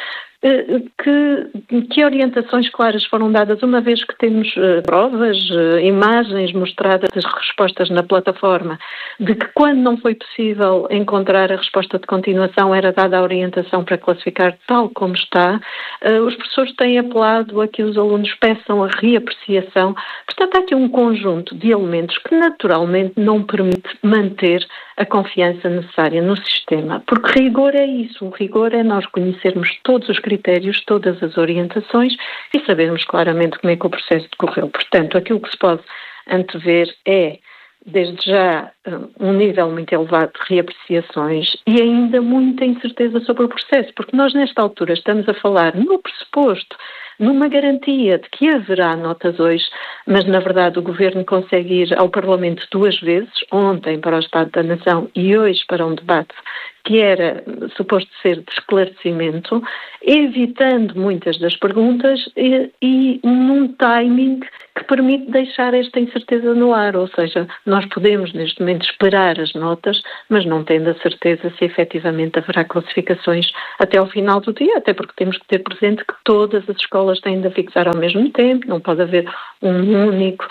Que, que orientações claras foram dadas, uma vez que temos uh, provas, uh, imagens mostradas, as respostas na plataforma, de que quando não foi possível encontrar a resposta de continuação era dada a orientação para classificar tal como está, uh, os professores têm apelado a que os alunos peçam a reapreciação. Portanto, há aqui um conjunto de elementos que naturalmente não permite manter a confiança necessária no sistema, porque rigor é isso, o rigor é nós conhecermos todos os critérios, todas as orientações e sabermos claramente como é que o processo decorreu. Portanto, aquilo que se pode antever é, desde já, um nível muito elevado de reapreciações e ainda muita incerteza sobre o processo, porque nós nesta altura estamos a falar no pressuposto, numa garantia de que haverá notas hoje, mas na verdade o Governo consegue ir ao Parlamento duas vezes, ontem para o Estado da Nação e hoje para um debate que era suposto ser de esclarecimento, evitando muitas das perguntas e, e num timing que permite deixar esta incerteza no ar, ou seja, nós podemos neste momento esperar as notas, mas não tendo a certeza se efetivamente haverá classificações até ao final do dia, até porque temos que ter presente que todas as escolas têm de fixar ao mesmo tempo, não pode haver um único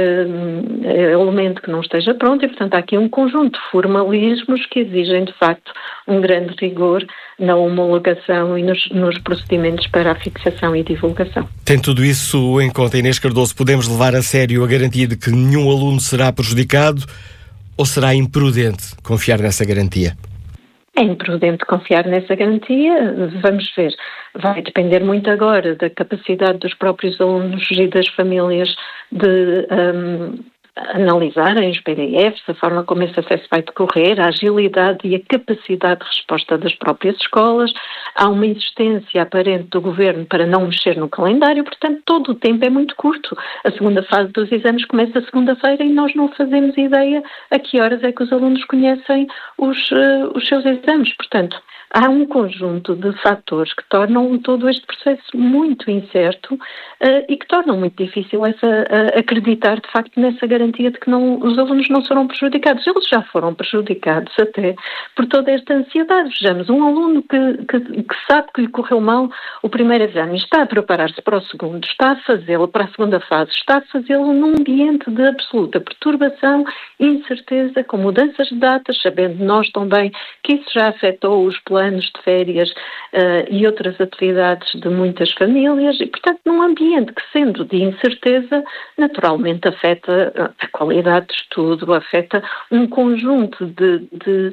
uh, elemento que não esteja pronto e, portanto, há aqui um conjunto de formalismos que exigem, de facto, um grande rigor na homologação e nos, nos procedimentos para a fixação e divulgação. Tem tudo isso em conta, Inês Cardoso. Podemos levar a sério a garantia de que nenhum aluno será prejudicado ou será imprudente confiar nessa garantia? É imprudente confiar nessa garantia. Vamos ver. Vai depender muito agora da capacidade dos próprios alunos e das famílias de um, analisarem os P D Fs, a forma como esse acesso vai decorrer, a agilidade e a capacidade de resposta das próprias escolas. Há uma insistência aparente do Governo para não mexer no calendário, portanto todo o tempo é muito curto. A segunda fase dos exames começa segunda-feira e nós não fazemos ideia a que horas é que os alunos conhecem os, uh, os seus exames. Portanto, há um conjunto de fatores que tornam todo este processo muito incerto uh, e que tornam muito difícil essa, uh, acreditar, de facto, nessa garantia de que não, os alunos não serão prejudicados. Eles já foram prejudicados até por toda esta ansiedade. Vejamos, um aluno que, que, que sabe que lhe correu mal o primeiro exame, está a preparar-se para o segundo, está a fazê-lo para a segunda fase, está a fazê-lo num ambiente de absoluta perturbação, incerteza, com mudanças de datas, sabendo nós também que isso já afetou os planos anos de férias uh, e outras atividades de muitas famílias e, portanto, num ambiente que, sendo de incerteza, naturalmente afeta a qualidade de estudo, afeta um conjunto de, de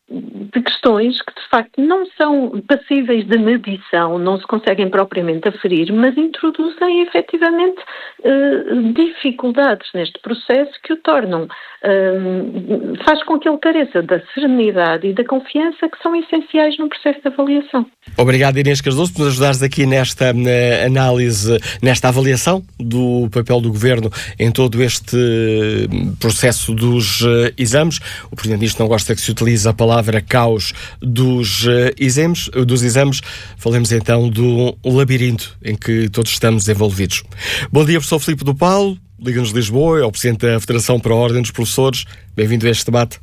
de questões que, de facto, não são passíveis de medição, não se conseguem propriamente aferir, mas introduzem, efetivamente, eh, dificuldades neste processo que o tornam, eh, faz com que ele careça da serenidade e da confiança que são essenciais no processo de avaliação. Obrigado, Inês Cardoso, por nos ajudares aqui nesta uh, análise, nesta avaliação do papel do Governo em todo este uh, processo dos uh, exames. O Presidente diz que não gosta que se utilize a palavra caos dos, uh, exames, uh, dos exames. Falemos então do labirinto em que todos estamos envolvidos. Bom dia, professor Filipe do Paulo, Liga-nos Lisboa, é o Presidente da Federação para a Ordem dos Professores. Bem-vindo a este debate.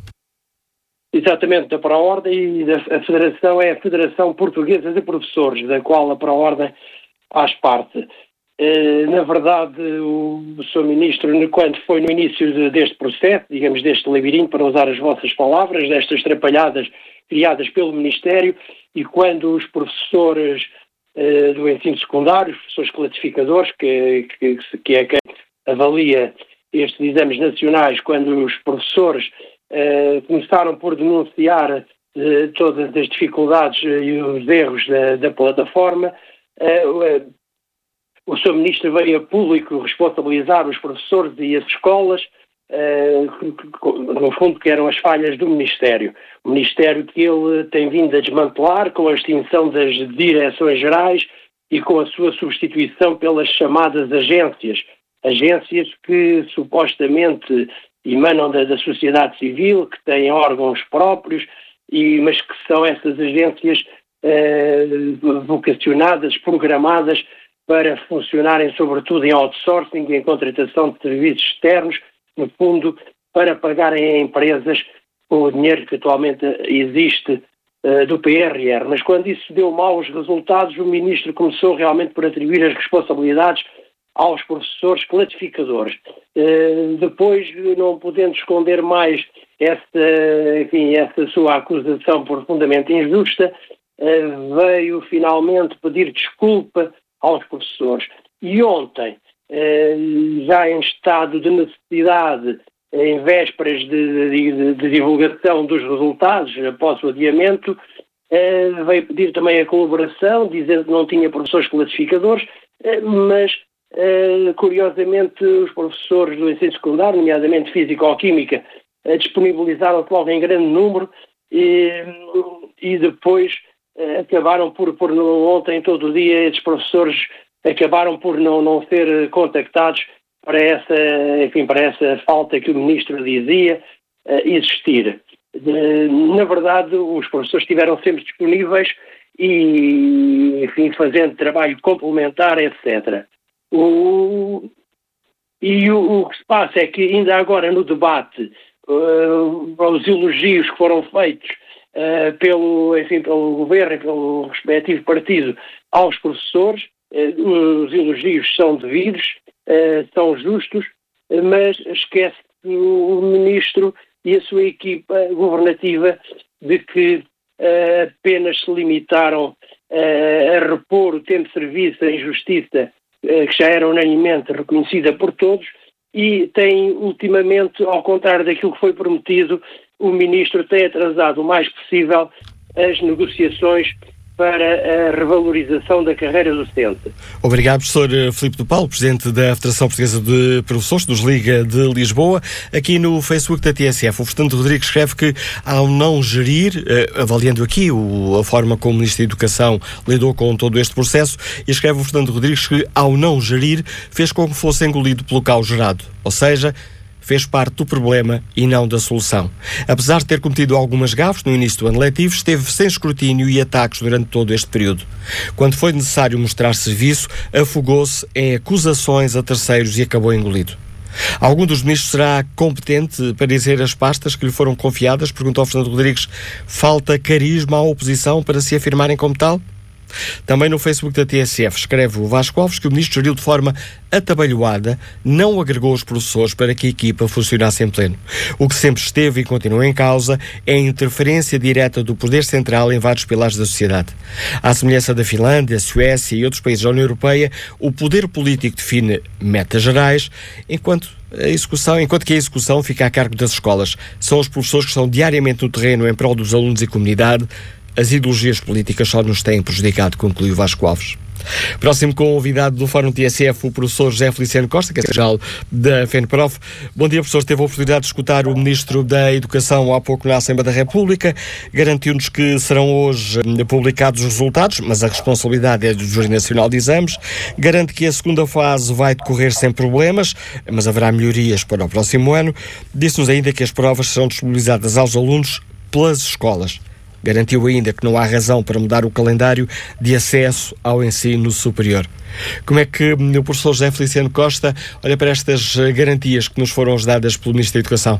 Exatamente, da Pró-Ordem e da, a Federação é a Federação Portuguesa de Professores, da qual a Pró-Ordem faz parte. Eh, na verdade, o, o senhor Ministro, quando foi no início de, deste processo, digamos, deste labirinto, para usar as vossas palavras, destas trapalhadas criadas pelo Ministério, e quando os professores eh, do ensino secundário, os professores classificadores, que, que, que é quem avalia estes exames nacionais, quando os professores Uh, começaram por denunciar uh, todas as dificuldades uh, e os erros da, da plataforma. Uh, uh, o senhor Ministro veio a público responsabilizar os professores e as escolas, uh, no fundo, que eram as falhas do Ministério. O Ministério que ele tem vindo a desmantelar com a extinção das direções gerais e com a sua substituição pelas chamadas agências. Agências que supostamente emanam da, da sociedade civil, que têm órgãos próprios, e, mas que são essas agências eh, vocacionadas, programadas para funcionarem sobretudo em outsourcing, em contratação de serviços externos, no fundo, para pagarem a empresas com o dinheiro que atualmente existe uh, do P R R. Mas quando isso deu maus resultados, o Ministro começou realmente por atribuir as responsabilidades aos professores classificadores. Uh, depois, não podendo esconder mais essa, enfim, essa sua acusação profundamente injusta, uh, veio finalmente pedir desculpa aos professores. E ontem, uh, já em estado de necessidade, em vésperas de, de, de divulgação dos resultados, após o adiamento, uh, veio pedir também a colaboração, dizendo que não tinha professores classificadores, uh, mas Uh, curiosamente, os professores do ensino secundário, nomeadamente Físico-Química, uh, disponibilizaram-se logo em grande número e, e depois uh, acabaram por, por ontem, todo o dia, esses professores acabaram por não, não ser contactados para essa, enfim, para essa falta que o Ministro dizia uh, existir. Uh, na verdade, os professores estiveram sempre disponíveis e, enfim, fazendo trabalho complementar, etcétera. O, e o, o que se passa é que ainda agora no debate, uh, os elogios que foram feitos uh, pelo, enfim, pelo governo e pelo respectivo partido aos professores, uh, os elogios são devidos, uh, são justos, uh, mas esquece o Ministro e a sua equipa governativa de que uh, apenas se limitaram uh, a repor o tempo de serviço em justiça, que já era unanimemente reconhecida por todos, e tem ultimamente, ao contrário daquilo que foi prometido, o Ministro tem atrasado o mais possível as negociações para a revalorização da carreira docente. Obrigado, professor Filipe do Paulo, Presidente da Federação Portuguesa de Professores, dos Liga de Lisboa. Aqui no Facebook da T S F, o Fernando Rodrigues escreve que, ao não gerir, avaliando aqui o, a forma como o Ministro da Educação lidou com todo este processo, e escreve o Fernando Rodrigues que, ao não gerir, fez com que fosse engolido pelo caos gerado. Ou seja, fez parte do problema e não da solução. Apesar de ter cometido algumas gafes no início do ano letivo, esteve sem escrutínio e ataques durante todo este período. Quando foi necessário mostrar serviço, afogou-se em acusações a terceiros e acabou engolido. Algum dos ministros será competente para dizer as pastas que lhe foram confiadas? Perguntou ao Fernando Rodrigues. Falta carisma à oposição para se afirmarem como tal? Também no Facebook da T S F escreve o Vasco Alves que o Ministro geriu de forma atabalhoada, não agregou os professores para que a equipa funcionasse em pleno. O que sempre esteve e continua em causa é a interferência direta do poder central em vários pilares da sociedade. À semelhança da Finlândia, Suécia e outros países da União Europeia, o poder político define metas gerais, enquanto a execução, enquanto que a execução fica a cargo das escolas. São os professores que estão diariamente no terreno em prol dos alunos e comunidade. As ideologias políticas só nos têm prejudicado, concluiu Vasco Alves. Próximo convidado do Fórum T S F, o professor José Feliciano Costa, que é secretário da FENPROF. Bom dia, professor. Teve a oportunidade de escutar o Ministro da Educação há pouco na Assembleia da República. Garantiu-nos que serão hoje publicados os resultados, mas a responsabilidade é do Júri Nacional de Exames. Garante que a segunda fase vai decorrer sem problemas, mas haverá melhorias para o próximo ano. Disse-nos ainda que as provas serão disponibilizadas aos alunos pelas escolas. Garantiu ainda que não há razão para mudar o calendário de acesso ao ensino superior. Como é que o professor José Feliciano Costa olha para estas garantias que nos foram dadas pelo Ministro da Educação?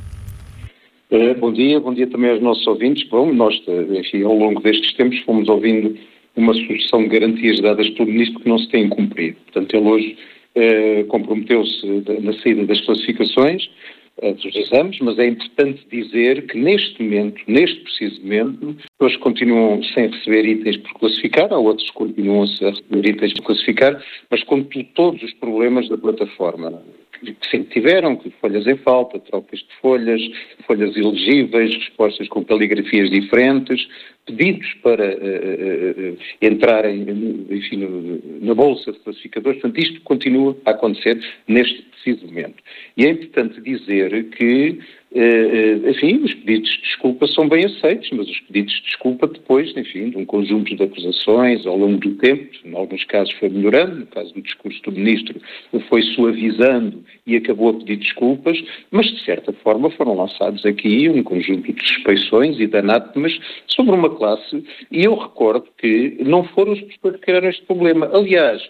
É, bom dia, bom dia também aos nossos ouvintes. Bom, nós, enfim, ao longo destes tempos fomos ouvindo uma sucessão de garantias dadas pelo Ministro que não se têm cumprido. Portanto, ele hoje eh, comprometeu-se na saída das classificações dos exames, mas é importante dizer que neste momento, neste preciso momento, pessoas continuam sem receber itens por classificar, há outros que continuam a receber itens por classificar, mas com todos os problemas da plataforma que sempre tiveram, que folhas em falta, trocas de folhas, folhas ilegíveis, respostas com caligrafias diferentes, pedidos para uh, uh, entrarem, enfim, no, na bolsa de classificadores. Portanto, isto continua a acontecer neste preciso momento. E é importante dizer que, uh, enfim, os pedidos de desculpa são bem aceitos, mas os pedidos de desculpa depois, enfim, de um conjunto de acusações ao longo do tempo, em alguns casos foi melhorando, no caso do discurso do Ministro foi suavizando e acabou a pedir desculpas, mas de certa forma foram lançados aqui um conjunto de suspeições e de anátemas sobre uma classe, e eu recordo que não foram os professores que criaram este problema. Aliás,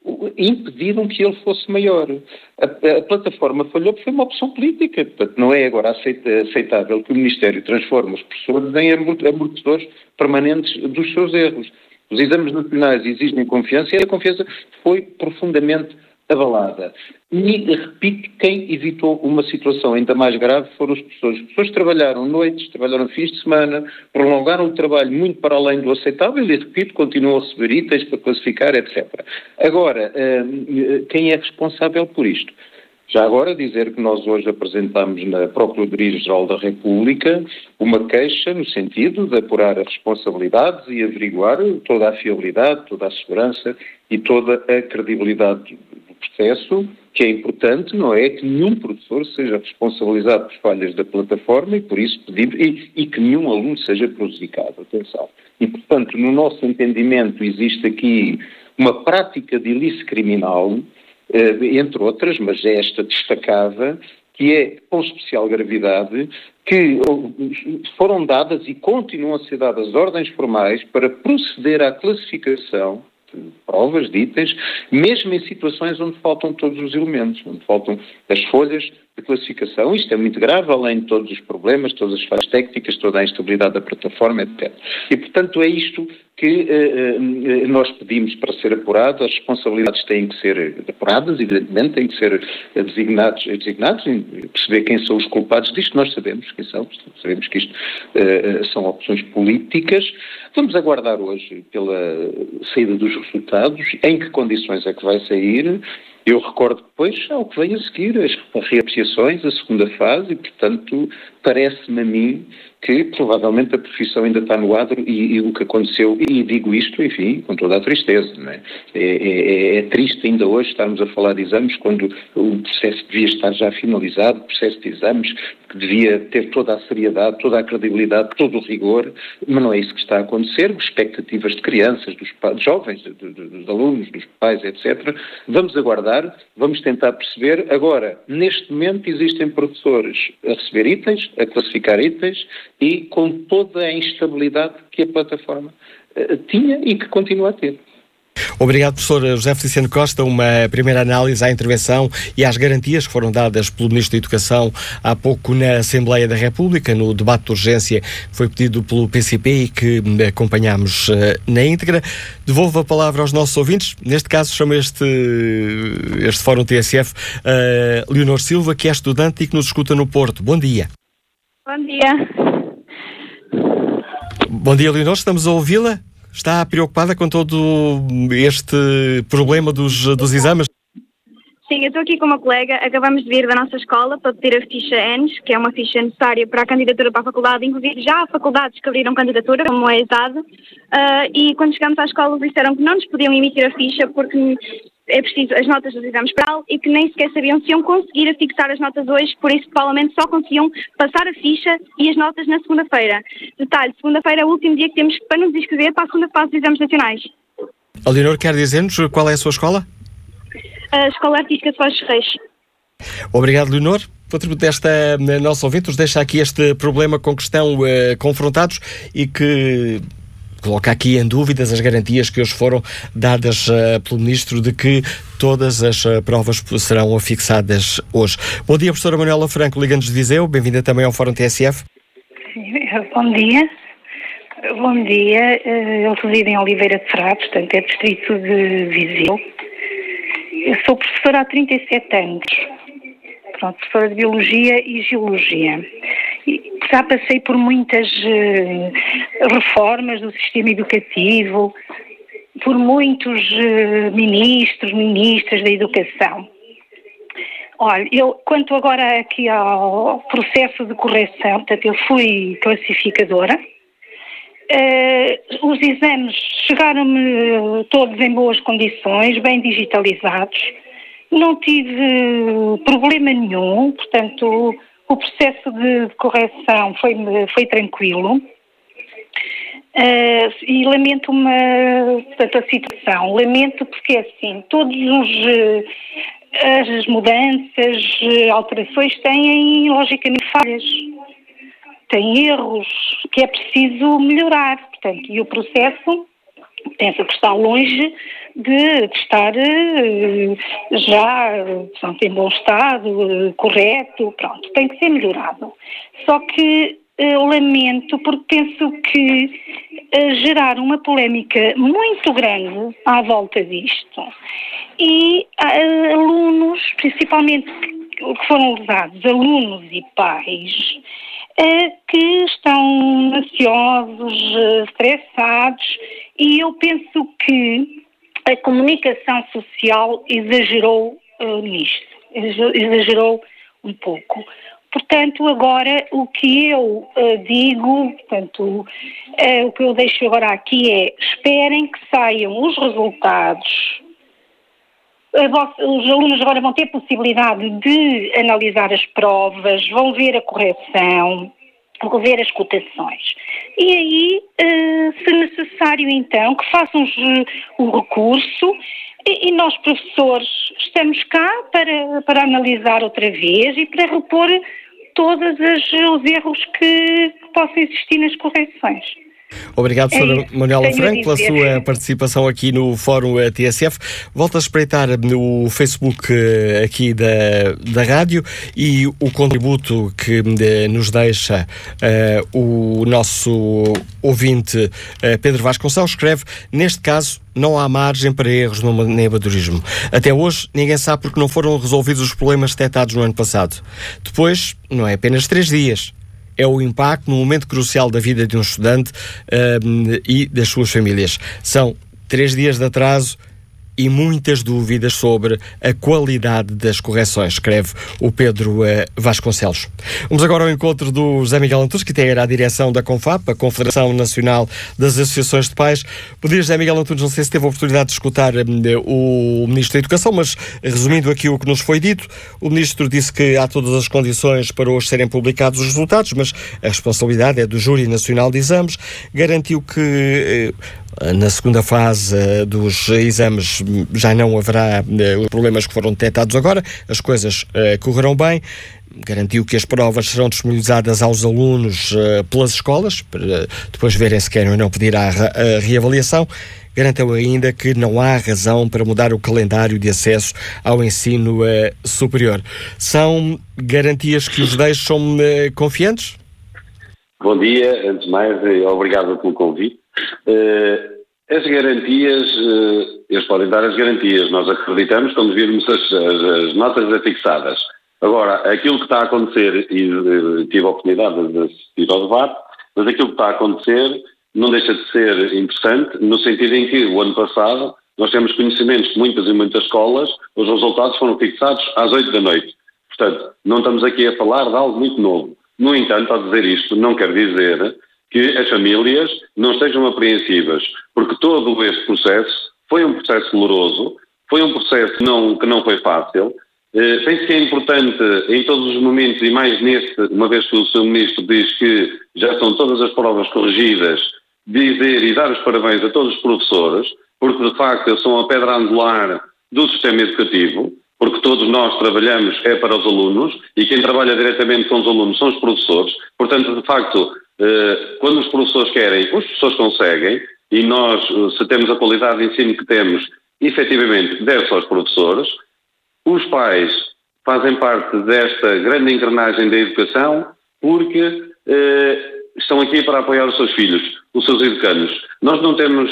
impediram que ele fosse maior. A, a plataforma falhou porque foi uma opção política. Portanto, não é agora aceitável que o Ministério transforme os professores em amortecedores permanentes dos seus erros. Os exames nacionais exigem confiança e a confiança foi profundamente abalada. E, repito, quem evitou uma situação ainda mais grave foram os professores. Os professores trabalharam noites, trabalharam fins de semana, prolongaram o trabalho muito para além do aceitável e, repito, continuam a receber itens para classificar, etcétera. Agora, quem é responsável por isto? Já agora dizer que nós hoje apresentamos na Procuradoria-Geral da República uma queixa no sentido de apurar as responsabilidades e averiguar toda a fiabilidade, toda a segurança e toda a credibilidade do processo, que é importante, não é que nenhum professor seja responsabilizado por falhas da plataforma e por isso pedimos, e, e que nenhum aluno seja prejudicado, atenção. E, portanto, no nosso entendimento existe aqui uma prática de ilícito criminal, entre outras, mas esta destacada, que é com especial gravidade, que foram dadas e continuam a ser dadas ordens formais para proceder à classificação de provas, de itens, mesmo em situações onde faltam todos os elementos, onde faltam as folhas de classificação. Isto é muito grave, além de todos os problemas, todas as falhas técnicas, toda a instabilidade da plataforma, etcétera. E, portanto, é isto que uh, nós pedimos para ser apurado. As responsabilidades têm que ser apuradas, evidentemente, têm que ser designados, designados e perceber quem são os culpados disto. Nós sabemos quem são, sabemos que isto uh, são opções políticas. Vamos aguardar hoje pela saída dos resultados, em que condições é que vai sair. Eu recordo depois ao que vem a seguir, as reapreciações, a segunda fase, e, portanto, parece-me a mim que provavelmente a profissão ainda está no adro e, e o que aconteceu, e digo isto, enfim, com toda a tristeza, não é? É, é? É triste ainda hoje estarmos a falar de exames quando o processo devia estar já finalizado, o processo de exames que devia ter toda a seriedade, toda a credibilidade, todo o rigor, mas não é isso que está a acontecer. Expectativas de crianças, dos pais, jovens, de, de, dos alunos, dos pais, etcétera. Vamos aguardar, vamos tentar perceber. Agora, neste momento existem professores a receber itens, a classificar itens e com toda a instabilidade que a plataforma uh, tinha e que continua a ter. Obrigado, professor José Feliciano Costa. Uma primeira análise à intervenção e às garantias que foram dadas pelo Ministro da Educação há pouco na Assembleia da República, no debate de urgência que foi pedido pelo P C P e que acompanhamos uh, na íntegra. Devolvo a palavra aos nossos ouvintes. Neste caso, chamo este, este Fórum T S F uh, Leonor Silva, que é estudante e que nos escuta no Porto. Bom dia. Bom dia. Bom dia, Leonor. Estamos a ouvi-la? Está preocupada com todo este problema dos, dos exames? Sim, eu estou aqui com uma colega. Acabamos de vir da nossa escola para pedir a ficha E N S, que é uma ficha necessária para a candidatura para a faculdade. Inclusive, já há faculdades que abriram candidatura, como é a ESAD, uh, e quando chegamos à escola disseram que não nos podiam emitir a ficha porque é preciso as notas dos exames para e que nem sequer sabiam se iam conseguir afixar as notas hoje, por isso provavelmente só conseguiam passar a ficha e as notas na segunda-feira. Detalhe, segunda-feira é o último dia que temos para nos inscrever para a segunda fase dos exames nacionais. A Leonor quer dizer-nos qual é a sua escola? A Escola Artística de Foz dos Reis. Obrigado, Leonor. Contributo desta nossa ouvinte nos deixa aqui este problema com que estão uh, confrontados e que coloca aqui em dúvidas as garantias que hoje foram dadas uh, pelo Ministro de que todas as uh, provas serão afixadas hoje. Bom dia, professora Manuela Franco, Liga-nos de Viseu. Bem-vinda também ao Fórum T S F. Bom dia. Bom dia. Eu resido em Oliveira de Frá, portanto é distrito de Viseu. Eu sou professora há trinta e sete anos. Pronto, professora de Biologia e Geologia. E já passei por muitas uh, reformas do sistema educativo, por muitos uh, ministros, ministras da educação. Olha, eu, quanto agora aqui ao processo de correção, portanto, eu fui classificadora, uh, os exames chegaram-me todos em boas condições, bem digitalizados, não tive problema nenhum, portanto, o processo de, de correção foi, foi tranquilo. Uh, e lamento uma, portanto, a situação. Lamento porque, assim, todos os... Uh, as mudanças, alterações têm, logicamente, falhas. Têm erros que é preciso melhorar. Portanto, e o processo, penso que está longe de, de estar uh, já pronto, em bom estado, uh, correto, pronto, tem que ser melhorado. Só que uh, lamento porque penso que uh, gerar uma polémica muito grande à volta disto e uh, alunos, principalmente que foram lesados, alunos e pais, uh, que estão ansiosos, uh, estressados, e eu penso que a comunicação social exagerou uh, nisto, exagerou um pouco. Portanto, agora o que eu uh, digo, portanto, uh, o que eu deixo agora aqui é: esperem que saiam os resultados. Os alunos agora vão ter possibilidade de analisar as provas, vão ver a correção, vão ver as cotações. E aí, se necessário então, que façam o recurso e nós, professores, estamos cá para, para analisar outra vez e para repor todos os erros que, que possam existir nas correções. Obrigado, senhora é Manuela Franco, pela sua participação aqui no Fórum T S F. Volto a espreitar no Facebook aqui da, da rádio e o contributo que de, nos deixa uh, o nosso ouvinte uh, Pedro Vasconcelos. Escreve: neste caso não há margem para erros no neoamadorismo. Até hoje ninguém sabe porque não foram resolvidos os problemas detectados no ano passado. Depois, não é apenas três dias. É o impacto no momento crucial da vida de um estudante um, e das suas famílias. São três dias de atraso e muitas dúvidas sobre a qualidade das correções, escreve o Pedro uh, Vasconcelos. Vamos agora ao encontro do José Miguel Antunes, que integra a direção da CONFAP, a Confederação Nacional das Associações de Pais. Bom dia, José Miguel Antunes. Não sei se teve a oportunidade de escutar um, o Ministro da Educação, mas resumindo aqui o que nos foi dito, o Ministro disse que há todas as condições para hoje serem publicados os resultados, mas a responsabilidade é do Júri Nacional de Exames. Garantiu que uh, na segunda fase uh, dos exames já não haverá uh, os problemas que foram detectados agora, as coisas uh, correrão bem. Garantiu que as provas serão disponibilizadas aos alunos uh, pelas escolas, para depois verem se querem ou não pedir a, a reavaliação. Garantiu ainda que não há razão para mudar o calendário de acesso ao ensino uh, superior. São garantias que os deixam uh, confiantes? Bom dia, antes de mais, obrigado pelo convite. Uh, as garantias, uh, eles podem dar as garantias, nós acreditamos quando virmos as, as, as notas afixadas. Agora, aquilo que está a acontecer, e uh, tive a oportunidade de assistir ao debate, mas aquilo que está a acontecer não deixa de ser interessante, no sentido em que, o ano passado, nós temos conhecimentos de muitas e muitas escolas, os resultados foram fixados às oito da noite. Portanto, não estamos aqui a falar de algo muito novo. No entanto, ao dizer isto, não quer dizer que as famílias não estejam apreensivas, porque todo este processo foi um processo doloroso, foi um processo que não, que não foi fácil. Eh, penso que é importante, em todos os momentos, e mais neste, uma vez que o seu Ministro diz que já estão todas as provas corrigidas, dizer e dar os parabéns a todos os professores, porque de facto eles são a pedra angular do sistema educativo, porque todos nós trabalhamos é para os alunos e quem trabalha diretamente com os alunos são os professores. Portanto, de facto, eh, quando os professores querem, os professores conseguem, e nós, se temos a qualidade de ensino que temos, efetivamente deve-se aos professores. Os pais fazem parte desta grande engrenagem da educação porque eh, estão aqui para apoiar os seus filhos, os seus educandos. Nós não temos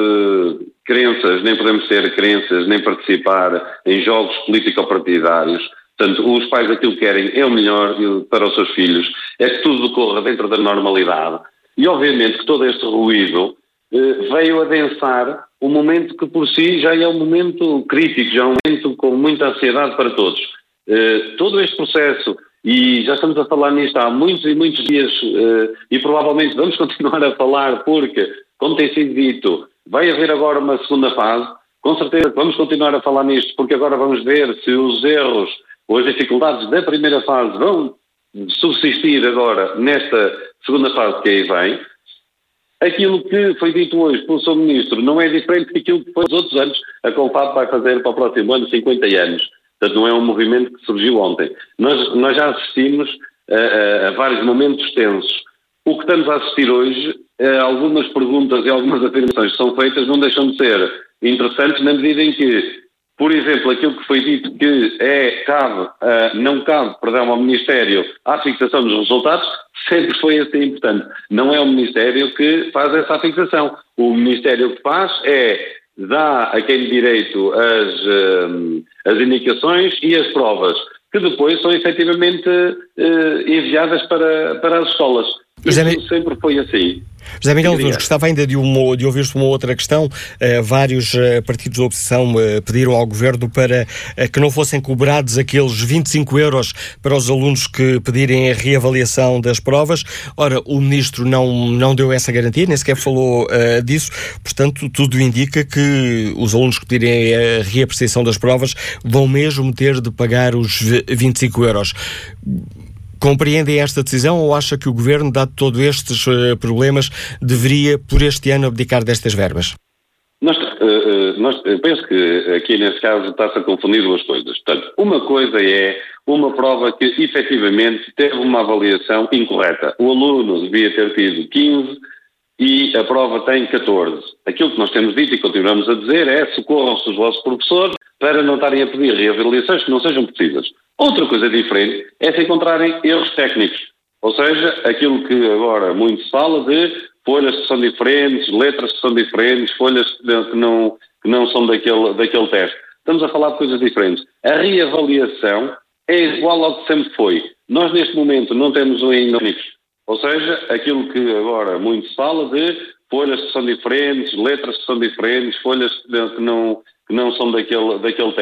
eh, crenças, nem podemos ter crenças, nem participar em jogos político-partidários. Portanto, os pais aquilo que querem é o melhor para os seus filhos, é que tudo decorra dentro da normalidade. E obviamente que todo este ruído eh, veio adensar um momento que por si já é um momento crítico, já é um momento com muita ansiedade para todos. Eh, todo este processo, e já estamos a falar nisto há muitos e muitos dias, eh, e provavelmente vamos continuar a falar porque, como tem sido dito, vai haver agora uma segunda fase. Com certeza vamos continuar a falar nisto porque agora vamos ver se os erros ou as dificuldades da primeira fase vão subsistir agora nesta segunda fase que aí vem. Aquilo que foi dito hoje pelo seu Ministro não é diferente daquilo que foi nos outros anos. A CONFAP vai fazer para o próximo ano cinquenta anos. Portanto, não é um movimento que surgiu ontem. Nós, nós já assistimos a, a, a vários momentos tensos. O que estamos a assistir hoje, a algumas perguntas e algumas afirmações que são feitas não deixam de ser interessantes na medida em que, por exemplo, aquilo que foi dito que é, cabe, uh, não cabe, perdão, ao Ministério a fixação dos resultados, sempre foi assim importante. Não é o Ministério que faz essa fixação. O Ministério que faz é dá a quem de direito as, uh, as indicações e as provas, que depois são efetivamente uh, enviadas para, para as escolas. Isso José sempre foi assim. José Miguel Nunes, gostava ainda de, uma, de ouvir-se uma outra questão. Uh, vários uh, partidos da oposição uh, pediram ao Governo para uh, que não fossem cobrados aqueles vinte e cinco euros para os alunos que pedirem a reavaliação das provas. Ora, o Ministro não, não deu essa garantia, nem sequer falou uh, disso. Portanto, tudo indica que os alunos que pedirem a reapreciação das provas vão mesmo ter de pagar os vinte e cinco euros. Compreendem esta decisão ou acha que o Governo, dado todos estes uh, problemas, deveria, por este ano, abdicar destas verbas? Nós, uh, nós, eu penso que aqui, nesse caso, está-se a confundir duas coisas. Portanto, uma coisa é uma prova que, efetivamente, teve uma avaliação incorreta. O aluno devia ter tido quinze e a prova tem catorze. Aquilo que nós temos dito e continuamos a dizer é socorram-se os vossos professores para não estarem a pedir reavaliações que não sejam precisas. Outra coisa diferente é se encontrarem erros técnicos, ou seja, aquilo que agora muito se fala de folhas que são diferentes, letras que são diferentes, folhas que não, que não são daquele, daquele teste. Estamos a falar de coisas diferentes. A reavaliação é igual ao que sempre foi. Nós neste momento não temos ainda únicos, ou seja, aquilo que agora muito se fala de folhas que são diferentes, letras que são diferentes, folhas que não, que não são daquele, daquele teste.